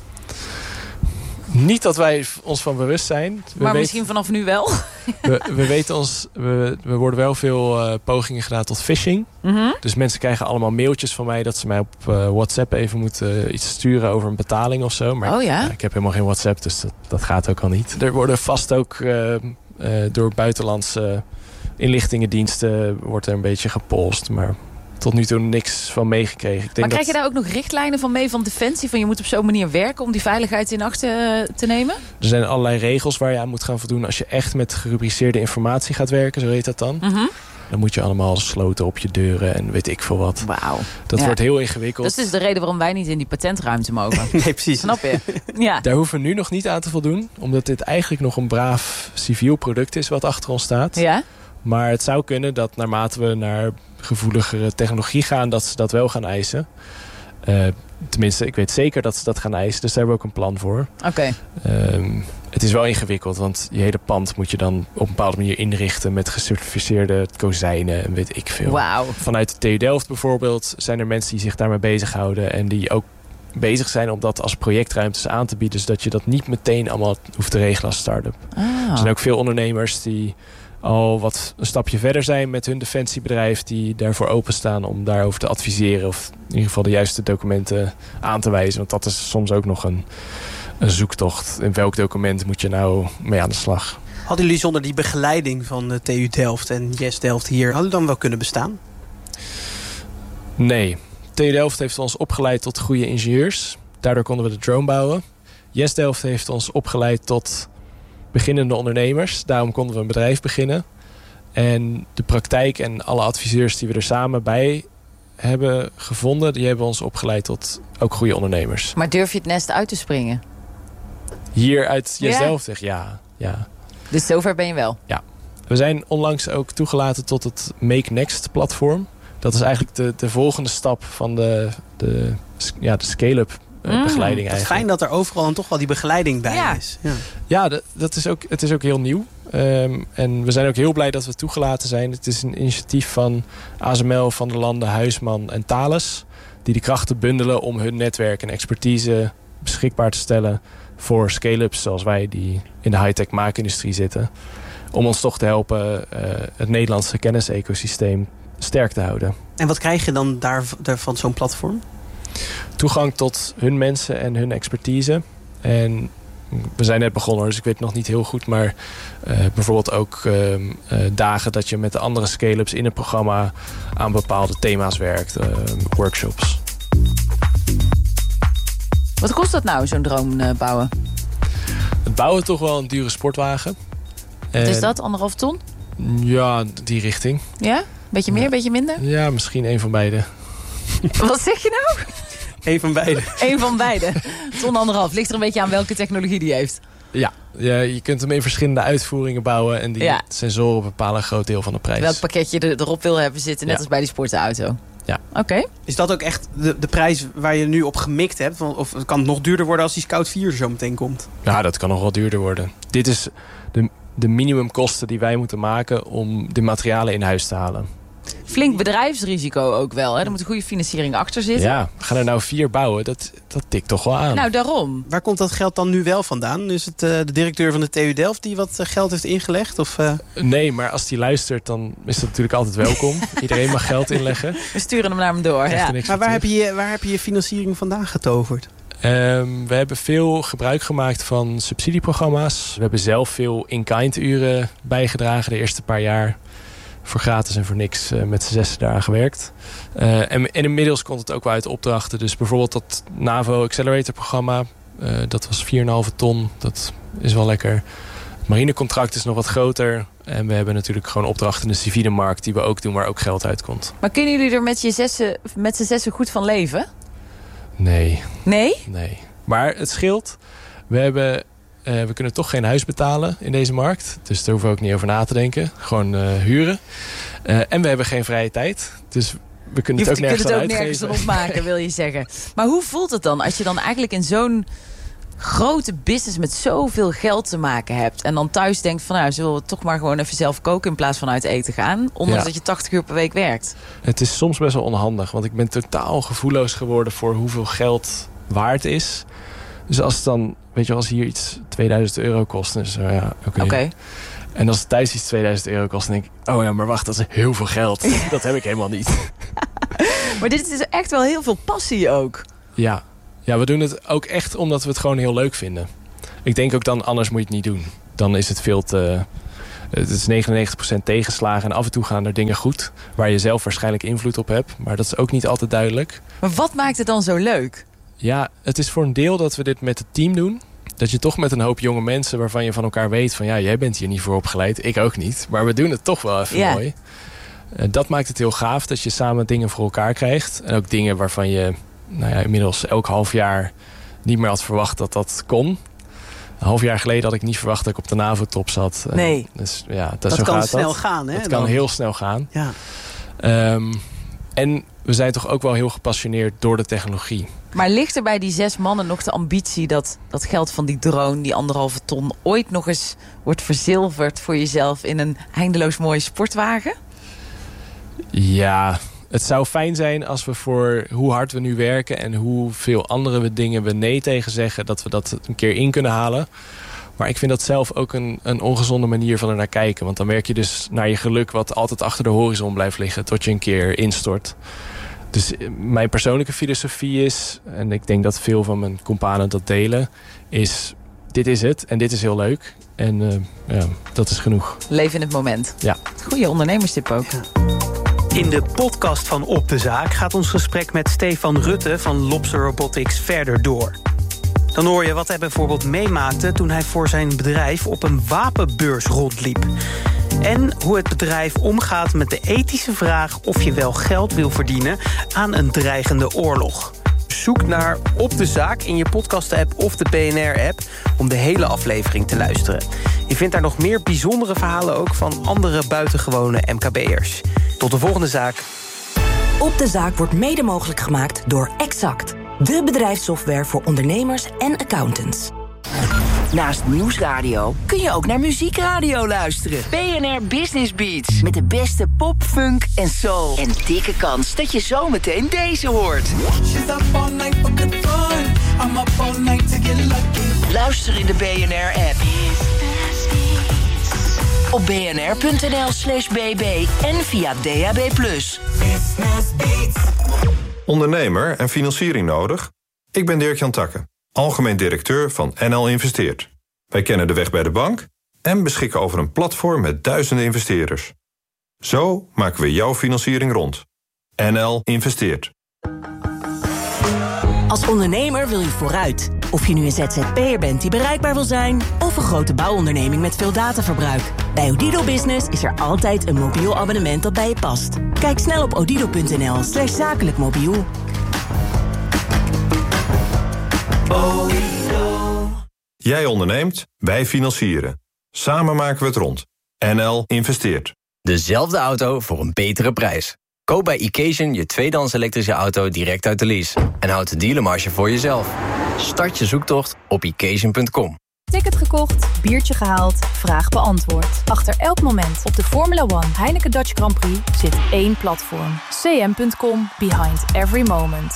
Niet dat wij ons van bewust zijn. We maar weten, misschien vanaf nu wel? We, we weten ons, we, we worden wel veel uh, pogingen gedaan tot phishing. Mm-hmm. Dus mensen krijgen allemaal mailtjes van mij dat ze mij op uh, WhatsApp even moeten uh, iets sturen over een betaling of zo. Maar oh, ja? Ja, ik heb helemaal geen WhatsApp, dus dat, dat gaat ook al niet. Er worden vast ook uh, uh, door buitenlandse inlichtingendiensten wordt er een beetje gepolst, maar tot nu toe niks van meegekregen. Ik denk maar krijg dat... je daar ook nog richtlijnen van mee van Defensie? Van je moet op zo'n manier werken om die veiligheid in acht te, te nemen? Er zijn allerlei regels waar je aan moet gaan voldoen als je echt met gerubriceerde informatie gaat werken, zo heet dat dan. Mm-hmm. Dan moet je allemaal sloten op je deuren en weet ik veel wat. Wauw. Dat ja. wordt heel ingewikkeld. Dat is dus de reden waarom wij niet in die patentruimte mogen. Nee, precies. Snap je? Ja. Daar hoeven we nu nog niet aan te voldoen. Omdat dit eigenlijk nog een braaf civiel product is wat achter ons staat. Ja. Maar het zou kunnen dat naarmate we naar gevoeligere technologie gaan, dat ze dat wel gaan eisen. Uh, tenminste, ik weet zeker dat ze dat gaan eisen. Dus daar hebben we ook een plan voor. Oké. Okay. Um, het is wel ingewikkeld, want je hele pand moet je dan op een bepaalde manier inrichten met gecertificeerde kozijnen en weet ik veel. Wauw. Vanuit de T U Delft bijvoorbeeld zijn er mensen die zich daarmee bezighouden en die ook bezig zijn om dat als projectruimtes aan te bieden, zodat je dat niet meteen allemaal hoeft te regelen als start-up. Ah. Er zijn ook veel ondernemers die al wat een stapje verder zijn met hun defensiebedrijf, die daarvoor openstaan om daarover te adviseren of in ieder geval de juiste documenten aan te wijzen. Want dat is soms ook nog een, een zoektocht. In welk document moet je nou mee aan de slag? Hadden jullie zonder die begeleiding van de T U Delft en Yes Delft hier, hadden jullie dan wel kunnen bestaan? Nee. T U Delft heeft ons opgeleid tot goede ingenieurs. Daardoor konden we de drone bouwen. Yes Delft heeft ons opgeleid tot beginnende ondernemers. Daarom konden we een bedrijf beginnen. En de praktijk en alle adviseurs die we er samen bij hebben gevonden, die hebben ons opgeleid tot ook goede ondernemers. Maar durf je het nest uit te springen? Hier uit Yes ja. Delft? Ja, ja. Dus zover ben je wel? Ja. We zijn onlangs ook toegelaten tot het Make Next platform. Dat is eigenlijk de, de volgende stap van de, de, ja, de scale-up uh, begeleiding. Mm, eigenlijk. Fijn dat er overal dan toch wel die begeleiding bij ja. is. Ja, ja dat, dat is ook, het is ook heel nieuw. Um, en we zijn ook heel blij dat we toegelaten zijn. Het is een initiatief van A S M L, Van der Landen, Huisman en Thales, die de krachten bundelen om hun netwerk en expertise beschikbaar te stellen voor scale-ups zoals wij die in de high-tech maakindustrie zitten. Om ons toch te helpen uh, het Nederlandse kennisecosysteem sterk te houden. En wat krijg je dan daar, daar van zo'n platform? Toegang tot hun mensen en hun expertise. En we zijn net begonnen, dus ik weet het nog niet heel goed. Maar uh, bijvoorbeeld ook uh, uh, dagen dat je met de andere scale-ups in het programma aan bepaalde thema's werkt. Uh, workshops. Wat kost dat nou, zo'n drone uh, bouwen? Het bouwen toch wel een dure sportwagen. Wat is dat, anderhalf ton? Ja, die richting. Ja? Beetje meer, ja. beetje minder? Ja, misschien één van beide. Wat zeg je nou? Eén van beide. Eén van beide. Ton anderhalf. Ligt er een beetje aan welke technologie die heeft. Ja, ja, je kunt hem in verschillende uitvoeringen bouwen. En die ja. sensoren bepalen een groot deel van de prijs. Welk pakketje je erop wil hebben zitten, net ja. als bij die sportauto. Ja. Oké. Okay. Is dat ook echt de, de prijs waar je nu op gemikt hebt? Of kan het nog duurder worden als die Scout vier zo meteen komt? Ja, dat kan nog wel duurder worden. Dit is de, de minimumkosten die wij moeten maken om de materialen in huis te halen. Flink bedrijfsrisico ook wel. Hè? Er moet een goede financiering achter zitten. Ja, we gaan er nou vier bouwen. Dat, dat tikt toch wel aan. Nou, daarom. Waar komt dat geld dan nu wel vandaan? Is het uh, de directeur van de T U Delft die wat uh, geld heeft ingelegd? Of, uh... Nee, maar als die luistert, dan is dat natuurlijk altijd welkom. Iedereen mag geld inleggen. We sturen hem naar hem door. Ja. Maar waar heb, je, waar heb je je financiering vandaan getoverd? Um, we hebben veel gebruik gemaakt van subsidieprogramma's. We hebben zelf veel in-kind uren bijgedragen de eerste paar jaar. Voor gratis en voor niks uh, met z'n zessen daar gewerkt. Uh, en, en inmiddels komt het ook wel uit opdrachten. Dus bijvoorbeeld dat NAVO Accelerator programma. Uh, dat was vier komma vijf ton. Dat is wel lekker. Het marinecontract is nog wat groter. En we hebben natuurlijk gewoon opdrachten in de civiele markt. Die we ook doen waar ook geld uitkomt. Maar kunnen jullie er met, je zessen, met z'n zessen goed van leven? Nee. Nee? Nee. Maar het scheelt. We hebben... Uh, we kunnen toch geen huis betalen in deze markt. Dus daar hoeven we ook niet over na te denken. Gewoon uh, huren. Uh, en we hebben geen vrije tijd. Dus we kunnen het ook nergens aan uitgeven. Je kunt het ook nergens aan opmaken, wil je zeggen. Maar hoe voelt het dan als je dan eigenlijk in zo'n grote business met zoveel geld te maken hebt... en dan thuis denkt van, nou, zullen we toch maar gewoon even zelf koken... in plaats van uit eten gaan, ondanks ja. dat je tachtig uur per week werkt? Het is soms best wel onhandig, want ik ben totaal gevoelloos geworden... voor hoeveel geld waard is. Dus als het dan, weet je, als hier iets tweeduizend euro kost... dan is het, ja, oké. Okay. Okay. En als het thuis iets tweeduizend euro kost, dan denk ik... oh ja, maar wacht, dat is heel veel geld. Ja. Dat heb ik helemaal niet. Maar dit is echt wel heel veel passie ook. Ja. ja, we doen het ook echt omdat we het gewoon heel leuk vinden. Ik denk ook dan, anders moet je het niet doen. Dan is het veel te... Het is negenennegentig procent tegenslagen en af en toe gaan er dingen goed... waar je zelf waarschijnlijk invloed op hebt. Maar dat is ook niet altijd duidelijk. Maar wat maakt het dan zo leuk? Ja, het is voor een deel dat we dit met het team doen... dat je toch met een hoop jonge mensen waarvan je van elkaar weet... van ja, jij bent hier niet voor opgeleid, ik ook niet. Maar we doen het toch wel even ja. mooi. Uh, dat maakt het heel gaaf, dat je samen dingen voor elkaar krijgt. En ook dingen waarvan je nou ja, inmiddels elk half jaar... niet meer had verwacht dat dat kon. Een half jaar geleden had ik niet verwacht dat ik op de NAVO-top zat. Nee, uh, dus, ja, dat, dat zo kan gaat snel dat. gaan. Hè, dat dan? kan heel snel gaan. Ja. Um, en we zijn toch ook wel heel gepassioneerd door de technologie. Maar ligt er bij die zes mannen nog de ambitie... dat dat geld van die drone, die anderhalve ton... ooit nog eens wordt verzilverd voor jezelf... in een eindeloos mooie sportwagen? Ja, het zou fijn zijn als we voor hoe hard we nu werken... en hoeveel andere dingen we nee tegen zeggen... dat we dat een keer in kunnen halen. Maar ik vind dat zelf ook een, een ongezonde manier van er naar kijken. Want dan werk je dus naar je geluk... wat altijd achter de horizon blijft liggen... tot je een keer instort. Dus mijn persoonlijke filosofie is... en ik denk dat veel van mijn companen dat delen... is dit is het en dit is heel leuk. En uh, ja, dat is genoeg. Leven in het moment. Ja. Goeie ondernemerstip ook. Ja. In de podcast van Op de Zaak gaat ons gesprek met Stefan Rutte... van Lobster Robotics verder door. Dan hoor je wat hij bijvoorbeeld meemaakte... toen hij voor zijn bedrijf op een wapenbeurs rondliep. En hoe het bedrijf omgaat met de ethische vraag... of je wel geld wil verdienen aan een dreigende oorlog. Zoek naar Op de Zaak in je podcast-app of de B N R-app... om de hele aflevering te luisteren. Je vindt daar nog meer bijzondere verhalen ook... van andere buitengewone M K B'ers. Tot de volgende zaak. Op de Zaak wordt mede mogelijk gemaakt door Exact. De bedrijfssoftware voor ondernemers en accountants. Naast Nieuwsradio kun je ook naar muziekradio luisteren. B N R Business Beats. Met de beste pop, funk en soul. En dikke kans dat je zometeen deze hoort. Luister in de B N R-app. Op bnr.nl slash bb en via D A B plus. Ondernemer en financiering nodig? Ik ben Dirk-Jan Takke, algemeen directeur van N L Investeert. Wij kennen de weg bij de bank en beschikken over een platform met duizenden investeerders. Zo maken we jouw financiering rond. N L Investeert. Als ondernemer wil je vooruit. Of je nu een Z Z P'er bent die bereikbaar wil zijn... of een grote bouwonderneming met veel dataverbruik. Bij Odido Business is er altijd een mobiel abonnement dat bij je past. Kijk snel op odido.nl slash zakelijk mobiel. Jij onderneemt, wij financieren. Samen maken we het rond. N L Investeert. Dezelfde auto voor een betere prijs. Koop bij Occasion je tweedehands elektrische auto direct uit de lease. En houd de dealermarge voor jezelf. Start je zoektocht op occasion punt com. Ticket gekocht, biertje gehaald, vraag beantwoord. Achter elk moment op de Formula One Heineken Dutch Grand Prix zit één platform. C M punt com, behind every moment.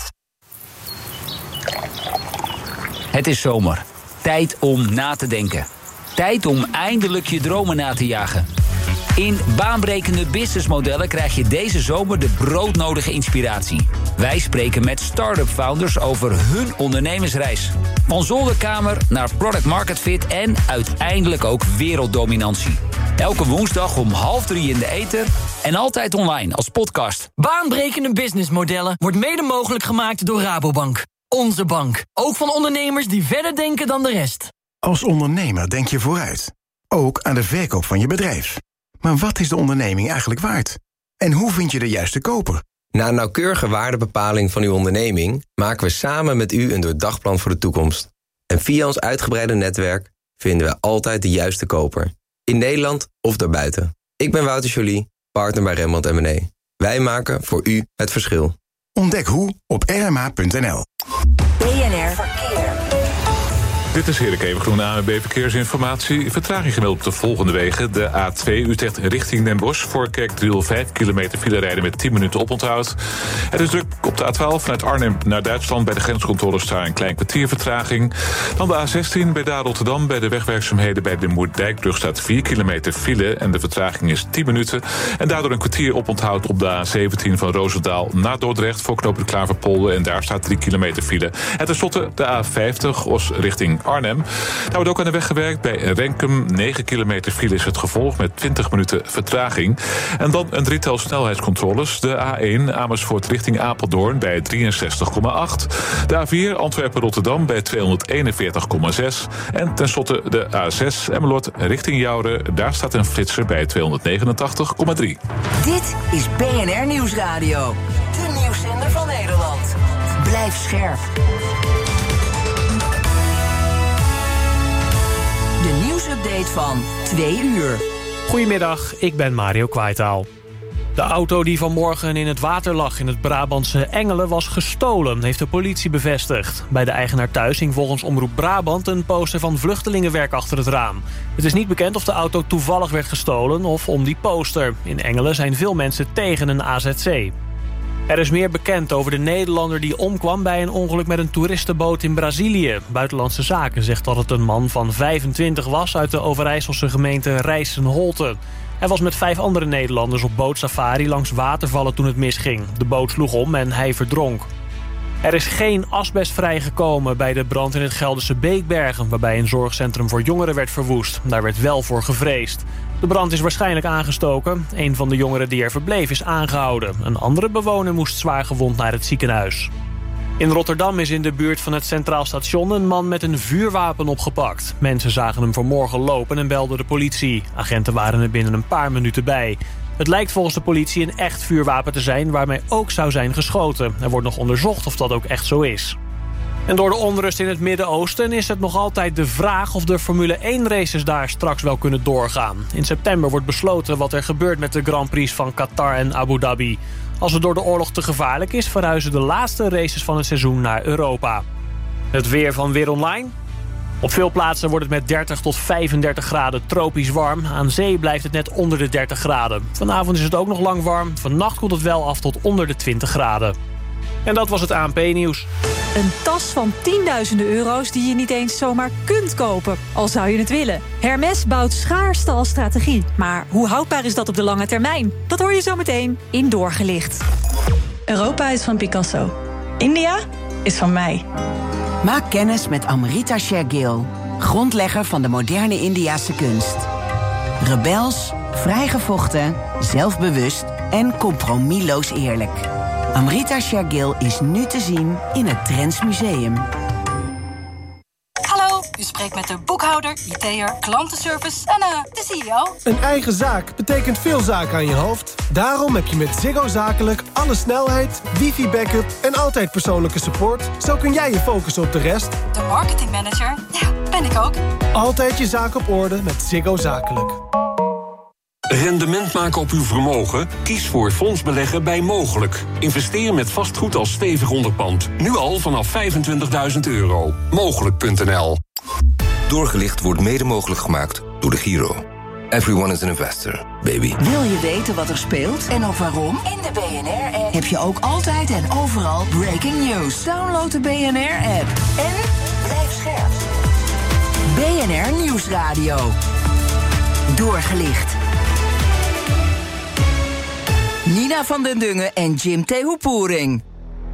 Het is zomer. Tijd om na te denken. Tijd om eindelijk je dromen na te jagen. In baanbrekende businessmodellen krijg je deze zomer de broodnodige inspiratie. Wij spreken met start-up founders over hun ondernemersreis. Van zolderkamer naar product market fit en uiteindelijk ook werelddominantie. Elke woensdag om half drie in de ether en altijd online als podcast. Baanbrekende businessmodellen wordt mede mogelijk gemaakt door Rabobank. Onze bank. Ook van ondernemers die verder denken dan de rest. Als ondernemer denk je vooruit. Ook aan de verkoop van je bedrijf. Maar wat is de onderneming eigenlijk waard? En hoe vind je de juiste koper? Na een nauwkeurige waardebepaling van uw onderneming maken we samen met u een doordagplan voor de toekomst. En via ons uitgebreide netwerk vinden we altijd de juiste koper. In Nederland of daarbuiten. Ik ben Wouter Joly, partner bij Rembrandt en Mené. Wij maken voor u het verschil. Ontdek hoe op r m a punt n l. B N R Verkeer. Dit is Erik Evengroen, A N W B Verkeersinformatie. Vertraging gemeld op de volgende wegen. De A twee Utrecht richting Den Bosch. Voor Kerkdriel vijf kilometer file rijden met tien minuten oponthoud. Het is druk op de A twaalf vanuit Arnhem naar Duitsland. Bij de grenscontroles daar een klein kwartier vertraging. Dan de A zestien bij Daar Rotterdam. Bij de wegwerkzaamheden bij de Moerdijkbrug staat vier kilometer file. En de vertraging is tien minuten. En daardoor een kwartier oponthoud op de A zeventien van Roosendaal naar Dordrecht. Voor knooppunt Klaverpolder. En daar staat drie kilometer file. En tenslotte de A vijftig Os richting Arnhem. Daar wordt ook aan de weg gewerkt. Bij Renkum negen kilometer file is het gevolg met twintig minuten vertraging. En dan een drietal snelheidscontroles. De A één Amersfoort richting Apeldoorn bij drieënzestig komma acht. De A vier Antwerpen-Rotterdam bij tweehonderdeenenveertig komma zes. En tenslotte de A zes Emmeloord richting Jouren. Daar staat een flitser bij tweehonderdnegenentachtig komma drie. Dit is B N R Nieuwsradio. De nieuwszender van Nederland. Blijf scherp. De nieuwsupdate van twee uur. Goedemiddag, ik ben Mario Kwaitaal. De auto die vanmorgen in het water lag in het Brabantse Engelen was gestolen, heeft de politie bevestigd. Bij de eigenaar thuis hing volgens Omroep Brabant een poster van vluchtelingenwerk achter het raam. Het is niet bekend of de auto toevallig werd gestolen of om die poster. In Engelen zijn veel mensen tegen een A Z C. Er is meer bekend over de Nederlander die omkwam bij een ongeluk met een toeristenboot in Brazilië. Buitenlandse Zaken zegt dat het een man van vijfentwintig was uit de Overijsselse gemeente Rijssen-Holte. Hij was met vijf andere Nederlanders op bootsafari langs watervallen toen het misging. De boot sloeg om en hij verdronk. Er is geen asbest vrijgekomen bij de brand in het Gelderse Beekbergen, waarbij een zorgcentrum voor jongeren werd verwoest. Daar werd wel voor gevreesd. De brand is waarschijnlijk aangestoken. Een van de jongeren die er verbleef is aangehouden. Een andere bewoner moest zwaar gewond naar het ziekenhuis. In Rotterdam is in de buurt van het Centraal Station een man met een vuurwapen opgepakt. Mensen zagen hem vanmorgen lopen en belden de politie. Agenten waren er binnen een paar minuten bij. Het lijkt volgens de politie een echt vuurwapen te zijn waarmee ook zou zijn geschoten. Er wordt nog onderzocht of dat ook echt zo is. En door de onrust in het Midden-Oosten is het nog altijd de vraag of de Formule één races daar straks wel kunnen doorgaan. In september wordt besloten wat er gebeurt met de Grand Prix van Qatar en Abu Dhabi. Als het door de oorlog te gevaarlijk is, verhuizen de laatste races van het seizoen naar Europa. Het weer van Weer Online. Op veel plaatsen wordt het met dertig tot vijfendertig graden tropisch warm. Aan zee blijft het net onder de dertig graden. Vanavond is het ook nog lang warm. Vannacht koelt het wel af tot onder de twintig graden. En dat was het A N P-nieuws. Een tas van tienduizenden euro's die je niet eens zomaar kunt kopen, al zou je het willen. Hermes bouwt schaarste als strategie. Maar hoe houdbaar is dat op de lange termijn? Dat hoor je zo meteen in Doorgelicht. Europa is van Picasso. India is van mij. Maak kennis met Amrita Shergill, grondlegger van de moderne Indiase kunst. Rebels, vrijgevochten, zelfbewust en compromisloos eerlijk. Amrita Shergill is nu te zien in het Trends Museum. Hallo, u spreekt met de boekhouder, I T'er, klantenservice en uh, de C E O. Een eigen zaak betekent veel zaken aan je hoofd. Daarom heb je met Ziggo Zakelijk alle snelheid, wifi-backup en altijd persoonlijke support. Zo kun jij je focussen op de rest. De marketingmanager, ja, ben ik ook. Altijd je zaak op orde met Ziggo Zakelijk. Rendement maken op uw vermogen? Kies voor fondsbeleggen bij Mogelijk. Investeer met vastgoed als stevig onderpand. Nu al vanaf vijfentwintigduizend euro. Mogelijk punt n l. Doorgelicht wordt mede mogelijk gemaakt door de Giro. Everyone is an investor, baby. Wil je weten wat er speelt en ook waarom? In de B N R-app heb je ook altijd en overal breaking news. Download de B N R-app en blijf scherp. B N R Nieuwsradio. Doorgelicht. Nina van den Dungen en Jim Tehoepoering.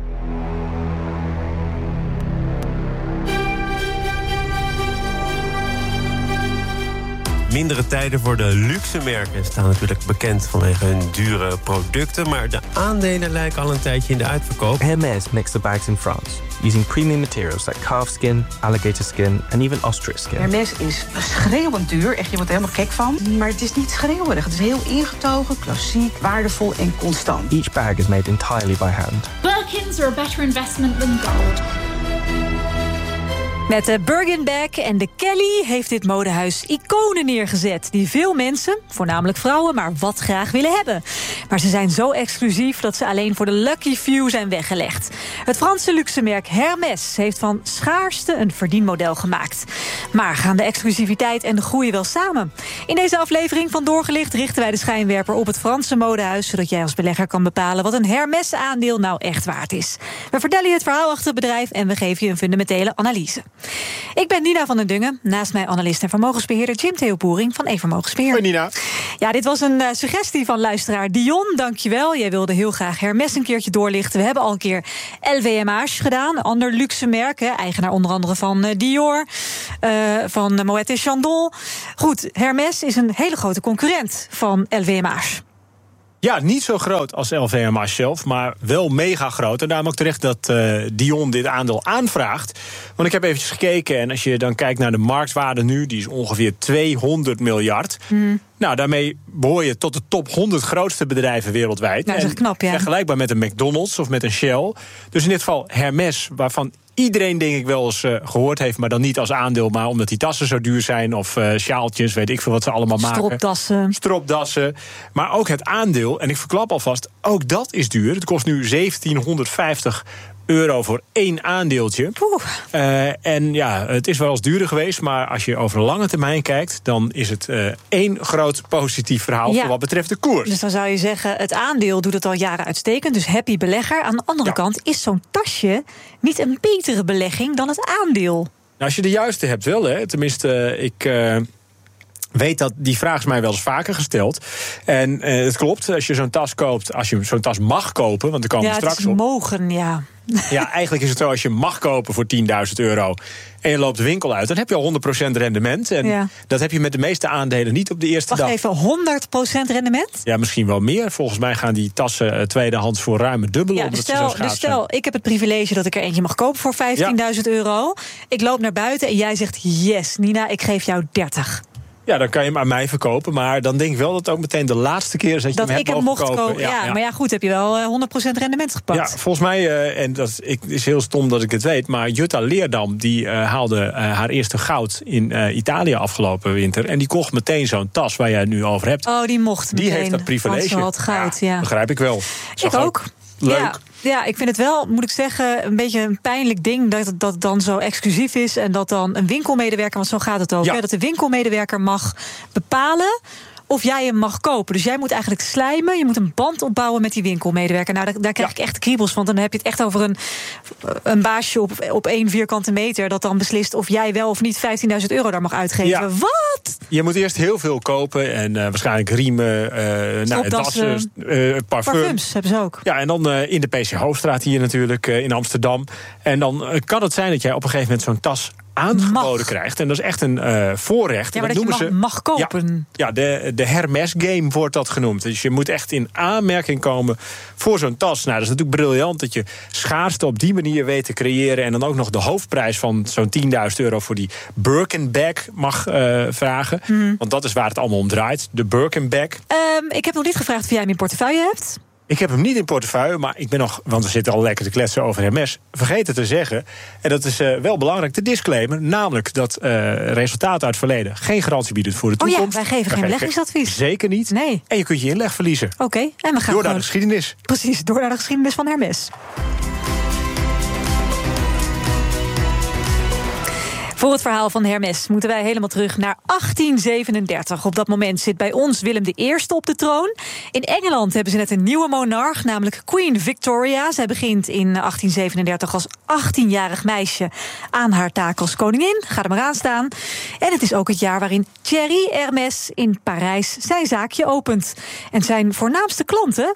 Mindere tijden voor de luxe merken staan natuurlijk bekend vanwege hun dure producten, maar de aandelen lijken al een tijdje in de uitverkoop. Hermès makes the bags in France, using premium materials like calf skin, alligator skin and even ostrich skin. Hermès is schreeuwend duur, echt, je wordt er helemaal gek van. Maar het is niet schreeuwerig, het is heel ingetogen, klassiek, waardevol en constant. Each bag is made entirely by hand. Birkins are a better investment than gold. Met de Birkin-bag en de Kelly heeft dit modehuis iconen neergezet die veel mensen, voornamelijk vrouwen, maar wat graag willen hebben. Maar ze zijn zo exclusief dat ze alleen voor de lucky few zijn weggelegd. Het Franse luxemerk Hermès heeft van schaarste een verdienmodel gemaakt. Maar gaan de exclusiviteit en de groei wel samen? In deze aflevering van Doorgelicht richten wij de schijnwerper op het Franse modehuis, zodat jij als belegger kan bepalen wat een Hermès-aandeel nou echt waard is. We vertellen je het verhaal achter het bedrijf en we geven je een fundamentele analyse. Ik ben Nina van den Dungen, naast mij analist en vermogensbeheerder Jim Theo Boering van E-vermogensbeheer. Hoi Nina. Ja, dit was een uh, suggestie van luisteraar Dion, dankjewel. Jij wilde heel graag Hermès een keertje doorlichten. We hebben al een keer L V M H gedaan, een ander luxe merk, hè, eigenaar onder andere van uh, Dior, uh, van uh, Moet en Chandon. Goed, Hermès is een hele grote concurrent van L V M H. Ja, niet zo groot als L V M H zelf, maar wel mega groot. En daarom ook terecht dat uh, Dion dit aandeel aanvraagt. Want ik heb eventjes gekeken en als je dan kijkt naar de marktwaarde nu, die is ongeveer tweehonderd miljard. Mm. Nou, daarmee behoor je tot de top honderd grootste bedrijven wereldwijd. Nou, dat is echt knap, ja. Vergelijkbaar met een McDonald's of met een Shell. Dus in dit geval Hermès, waarvan iedereen denk ik wel eens uh, gehoord heeft, maar dan niet als aandeel, maar omdat die tassen zo duur zijn of uh, sjaaltjes, weet ik veel wat ze allemaal maken. Stropdassen. Stropdassen. Maar ook het aandeel, en ik verklap alvast, ook dat is duur. Het kost nu zeventienhonderdvijftig euro voor één aandeeltje. Uh, en ja, het is wel eens duurder geweest, maar als je over een lange termijn kijkt, dan is het uh, één groot positief verhaal ja. voor wat betreft de koers. Dus dan zou je zeggen, het aandeel doet het al jaren uitstekend, dus happy belegger. Aan de andere ja. kant is zo'n tasje niet een betere belegging dan het aandeel. Nou, als je de juiste hebt wel, hè. Tenminste, uh, ik Uh, weet dat die vraag is mij wel eens vaker gesteld. En uh, het klopt, als je zo'n tas koopt, als je zo'n tas mag kopen, want er komen ja, we straks het is op. mogen, ja. Ja, eigenlijk is het zo, als je mag kopen voor tienduizend euro en je loopt de winkel uit, dan heb je al honderd procent rendement. En ja. dat heb je met de meeste aandelen niet op de eerste Wacht dag. Wacht even, honderd procent rendement? Ja, misschien wel meer. Volgens mij gaan die tassen uh, tweedehands voor ruim het dubbele. Ja, dus stel, dus stel ik heb het privilege dat ik er eentje mag kopen voor vijftienduizend ja. euro. Ik loop naar buiten en jij zegt, yes, Nina, ik geef jou dertig. Ja, dan kan je hem aan mij verkopen. Maar dan denk ik wel dat het ook meteen de laatste keer is dat je dat hem ik hebt hem mocht kopen. kopen. Ja, ja, maar ja, goed, heb je wel honderd procent rendement gepakt. Ja, volgens mij, uh, en dat is, is heel stom dat ik het weet, maar Jutta Leerdam die uh, haalde uh, haar eerste goud in uh, Italië afgelopen winter. En die kocht meteen zo'n tas waar jij het nu over hebt. Oh, die mocht Die meteen, heeft dat privilege. Want ze had goud, ja. ja. Begrijp ik wel. Ik ook. ook. Leuk. Ja. Ja, ik vind het wel, moet ik zeggen, een beetje een pijnlijk ding dat het, dat het dan zo exclusief is en dat dan een winkelmedewerker, want zo gaat het ook, ja. hè, dat de winkelmedewerker mag bepalen of jij hem mag kopen. Dus jij moet eigenlijk slijmen, je moet een band opbouwen met die winkelmedewerker. Nou, daar, daar krijg ja. ik echt kriebels, want dan heb je het echt over een, een baasje op, op één vierkante meter dat dan beslist of jij wel of niet vijftienduizend euro daar mag uitgeven. Ja. Wat? Je moet eerst heel veel kopen en uh, waarschijnlijk riemen, uh, nou, dassen, uh, parfum. Parfums hebben ze ook. Ja, en dan uh, in de P C Hoofdstraat hier natuurlijk, uh, in Amsterdam. En dan uh, kan het zijn dat jij op een gegeven moment zo'n tas aangeboden mag. krijgt. En dat is echt een uh, voorrecht. Ja, maar dat, dat noemen je mag, ze, mag kopen. Ja, ja de, de Hermès game wordt dat genoemd. Dus je moet echt in aanmerking komen voor zo'n tas. Nou, dat is natuurlijk briljant dat je schaarste op die manier weet te creëren en dan ook nog de hoofdprijs van zo'n tienduizend euro voor die Birkin bag mag uh, vragen. Mm. Want dat is waar het allemaal om draait. De Birkin bag. Um, ik heb nog niet gevraagd of jij hem in portefeuille hebt. Ik heb hem niet in portefeuille, maar ik ben nog, want we zitten al lekker te kletsen over Hermès, vergeten te zeggen, en dat is uh, wel belangrijk, de disclaimer, namelijk dat uh, resultaten uit het verleden geen garantie bieden voor de toekomst. Oh ja, wij geven geen beleggingsadvies. Zeker niet. Nee. En je kunt je inleg verliezen. Oké, okay. En we gaan door naar de geschiedenis. Precies, door naar de geschiedenis van Hermès. Voor het verhaal van Hermès moeten wij helemaal terug naar achttien zevenendertig. Op dat moment zit bij ons Willem de Eerste op de troon. In Engeland hebben ze net een nieuwe monarch, namelijk Queen Victoria. Zij begint in achttien zevenendertig als achttienjarig meisje aan haar taak als koningin. Ga er maar aan staan. En het is ook het jaar waarin Thierry Hermès in Parijs zijn zaakje opent. En zijn voornaamste klanten...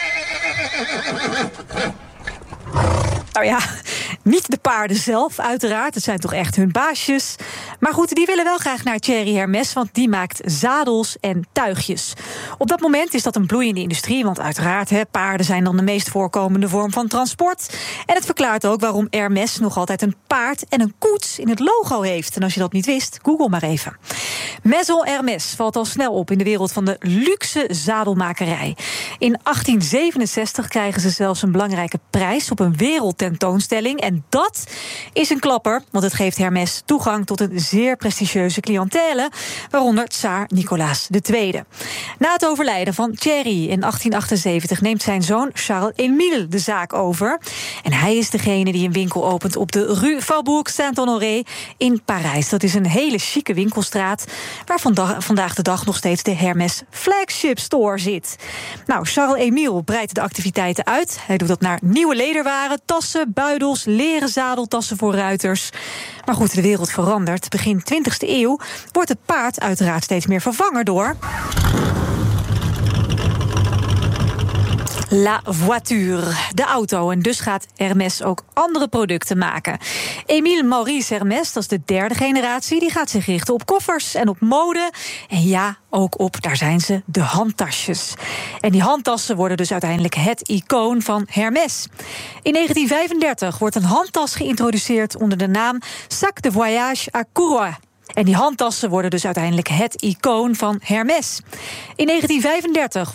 Nou ja, niet de paarden zelf, uiteraard. Het zijn toch echt hun baasjes. Maar goed, die willen wel graag naar Thierry Hermès, want die maakt zadels en tuigjes. Op dat moment is dat een bloeiende industrie, want uiteraard, hè, paarden zijn dan de meest voorkomende vorm van transport. En het verklaart ook waarom Hermès nog altijd een paard en een koets in het logo heeft. En als je dat niet wist, google maar even. Maison Hermès valt al snel op in de wereld van de luxe zadelmakerij. In achttien zevenenzestig krijgen ze zelfs een belangrijke prijs op een wereldtentoonstelling. En dat is een klapper, want het geeft Hermès toegang tot een zeer prestigieuze cliëntele, waaronder tsaar Nicolaas de Tweede. Na het overlijden van Thierry in achttien achtenzeventig neemt zijn zoon Charles-Émile de zaak over. En hij is degene die een winkel opent op de Rue Faubourg Saint-Honoré in Parijs. Dat is een hele chique winkelstraat waar vandaag, vandaag de dag nog steeds de Hermès Flagship Store zit. Nou, Charles-Émile breidt de activiteiten uit. Hij doet dat naar nieuwe lederwaren, tassen, buidels, leren zadeltassen voor ruiters. Maar goed, de wereld verandert. Begin twintigste eeuw wordt het paard uiteraard steeds meer vervangen door La voiture, de auto. En dus gaat Hermès ook andere producten maken. Émile Maurice Hermès, dat is de derde generatie, die gaat zich richten op koffers en op mode. En ja, ook op, daar zijn ze, de handtasjes. En die handtassen worden dus uiteindelijk het icoon van Hermès. In negentien vijfendertig wordt een handtas geïntroduceerd onder de naam Sac de Voyage à Courroie. En die handtassen worden dus uiteindelijk het icoon van Hermès. In negentien vijfendertig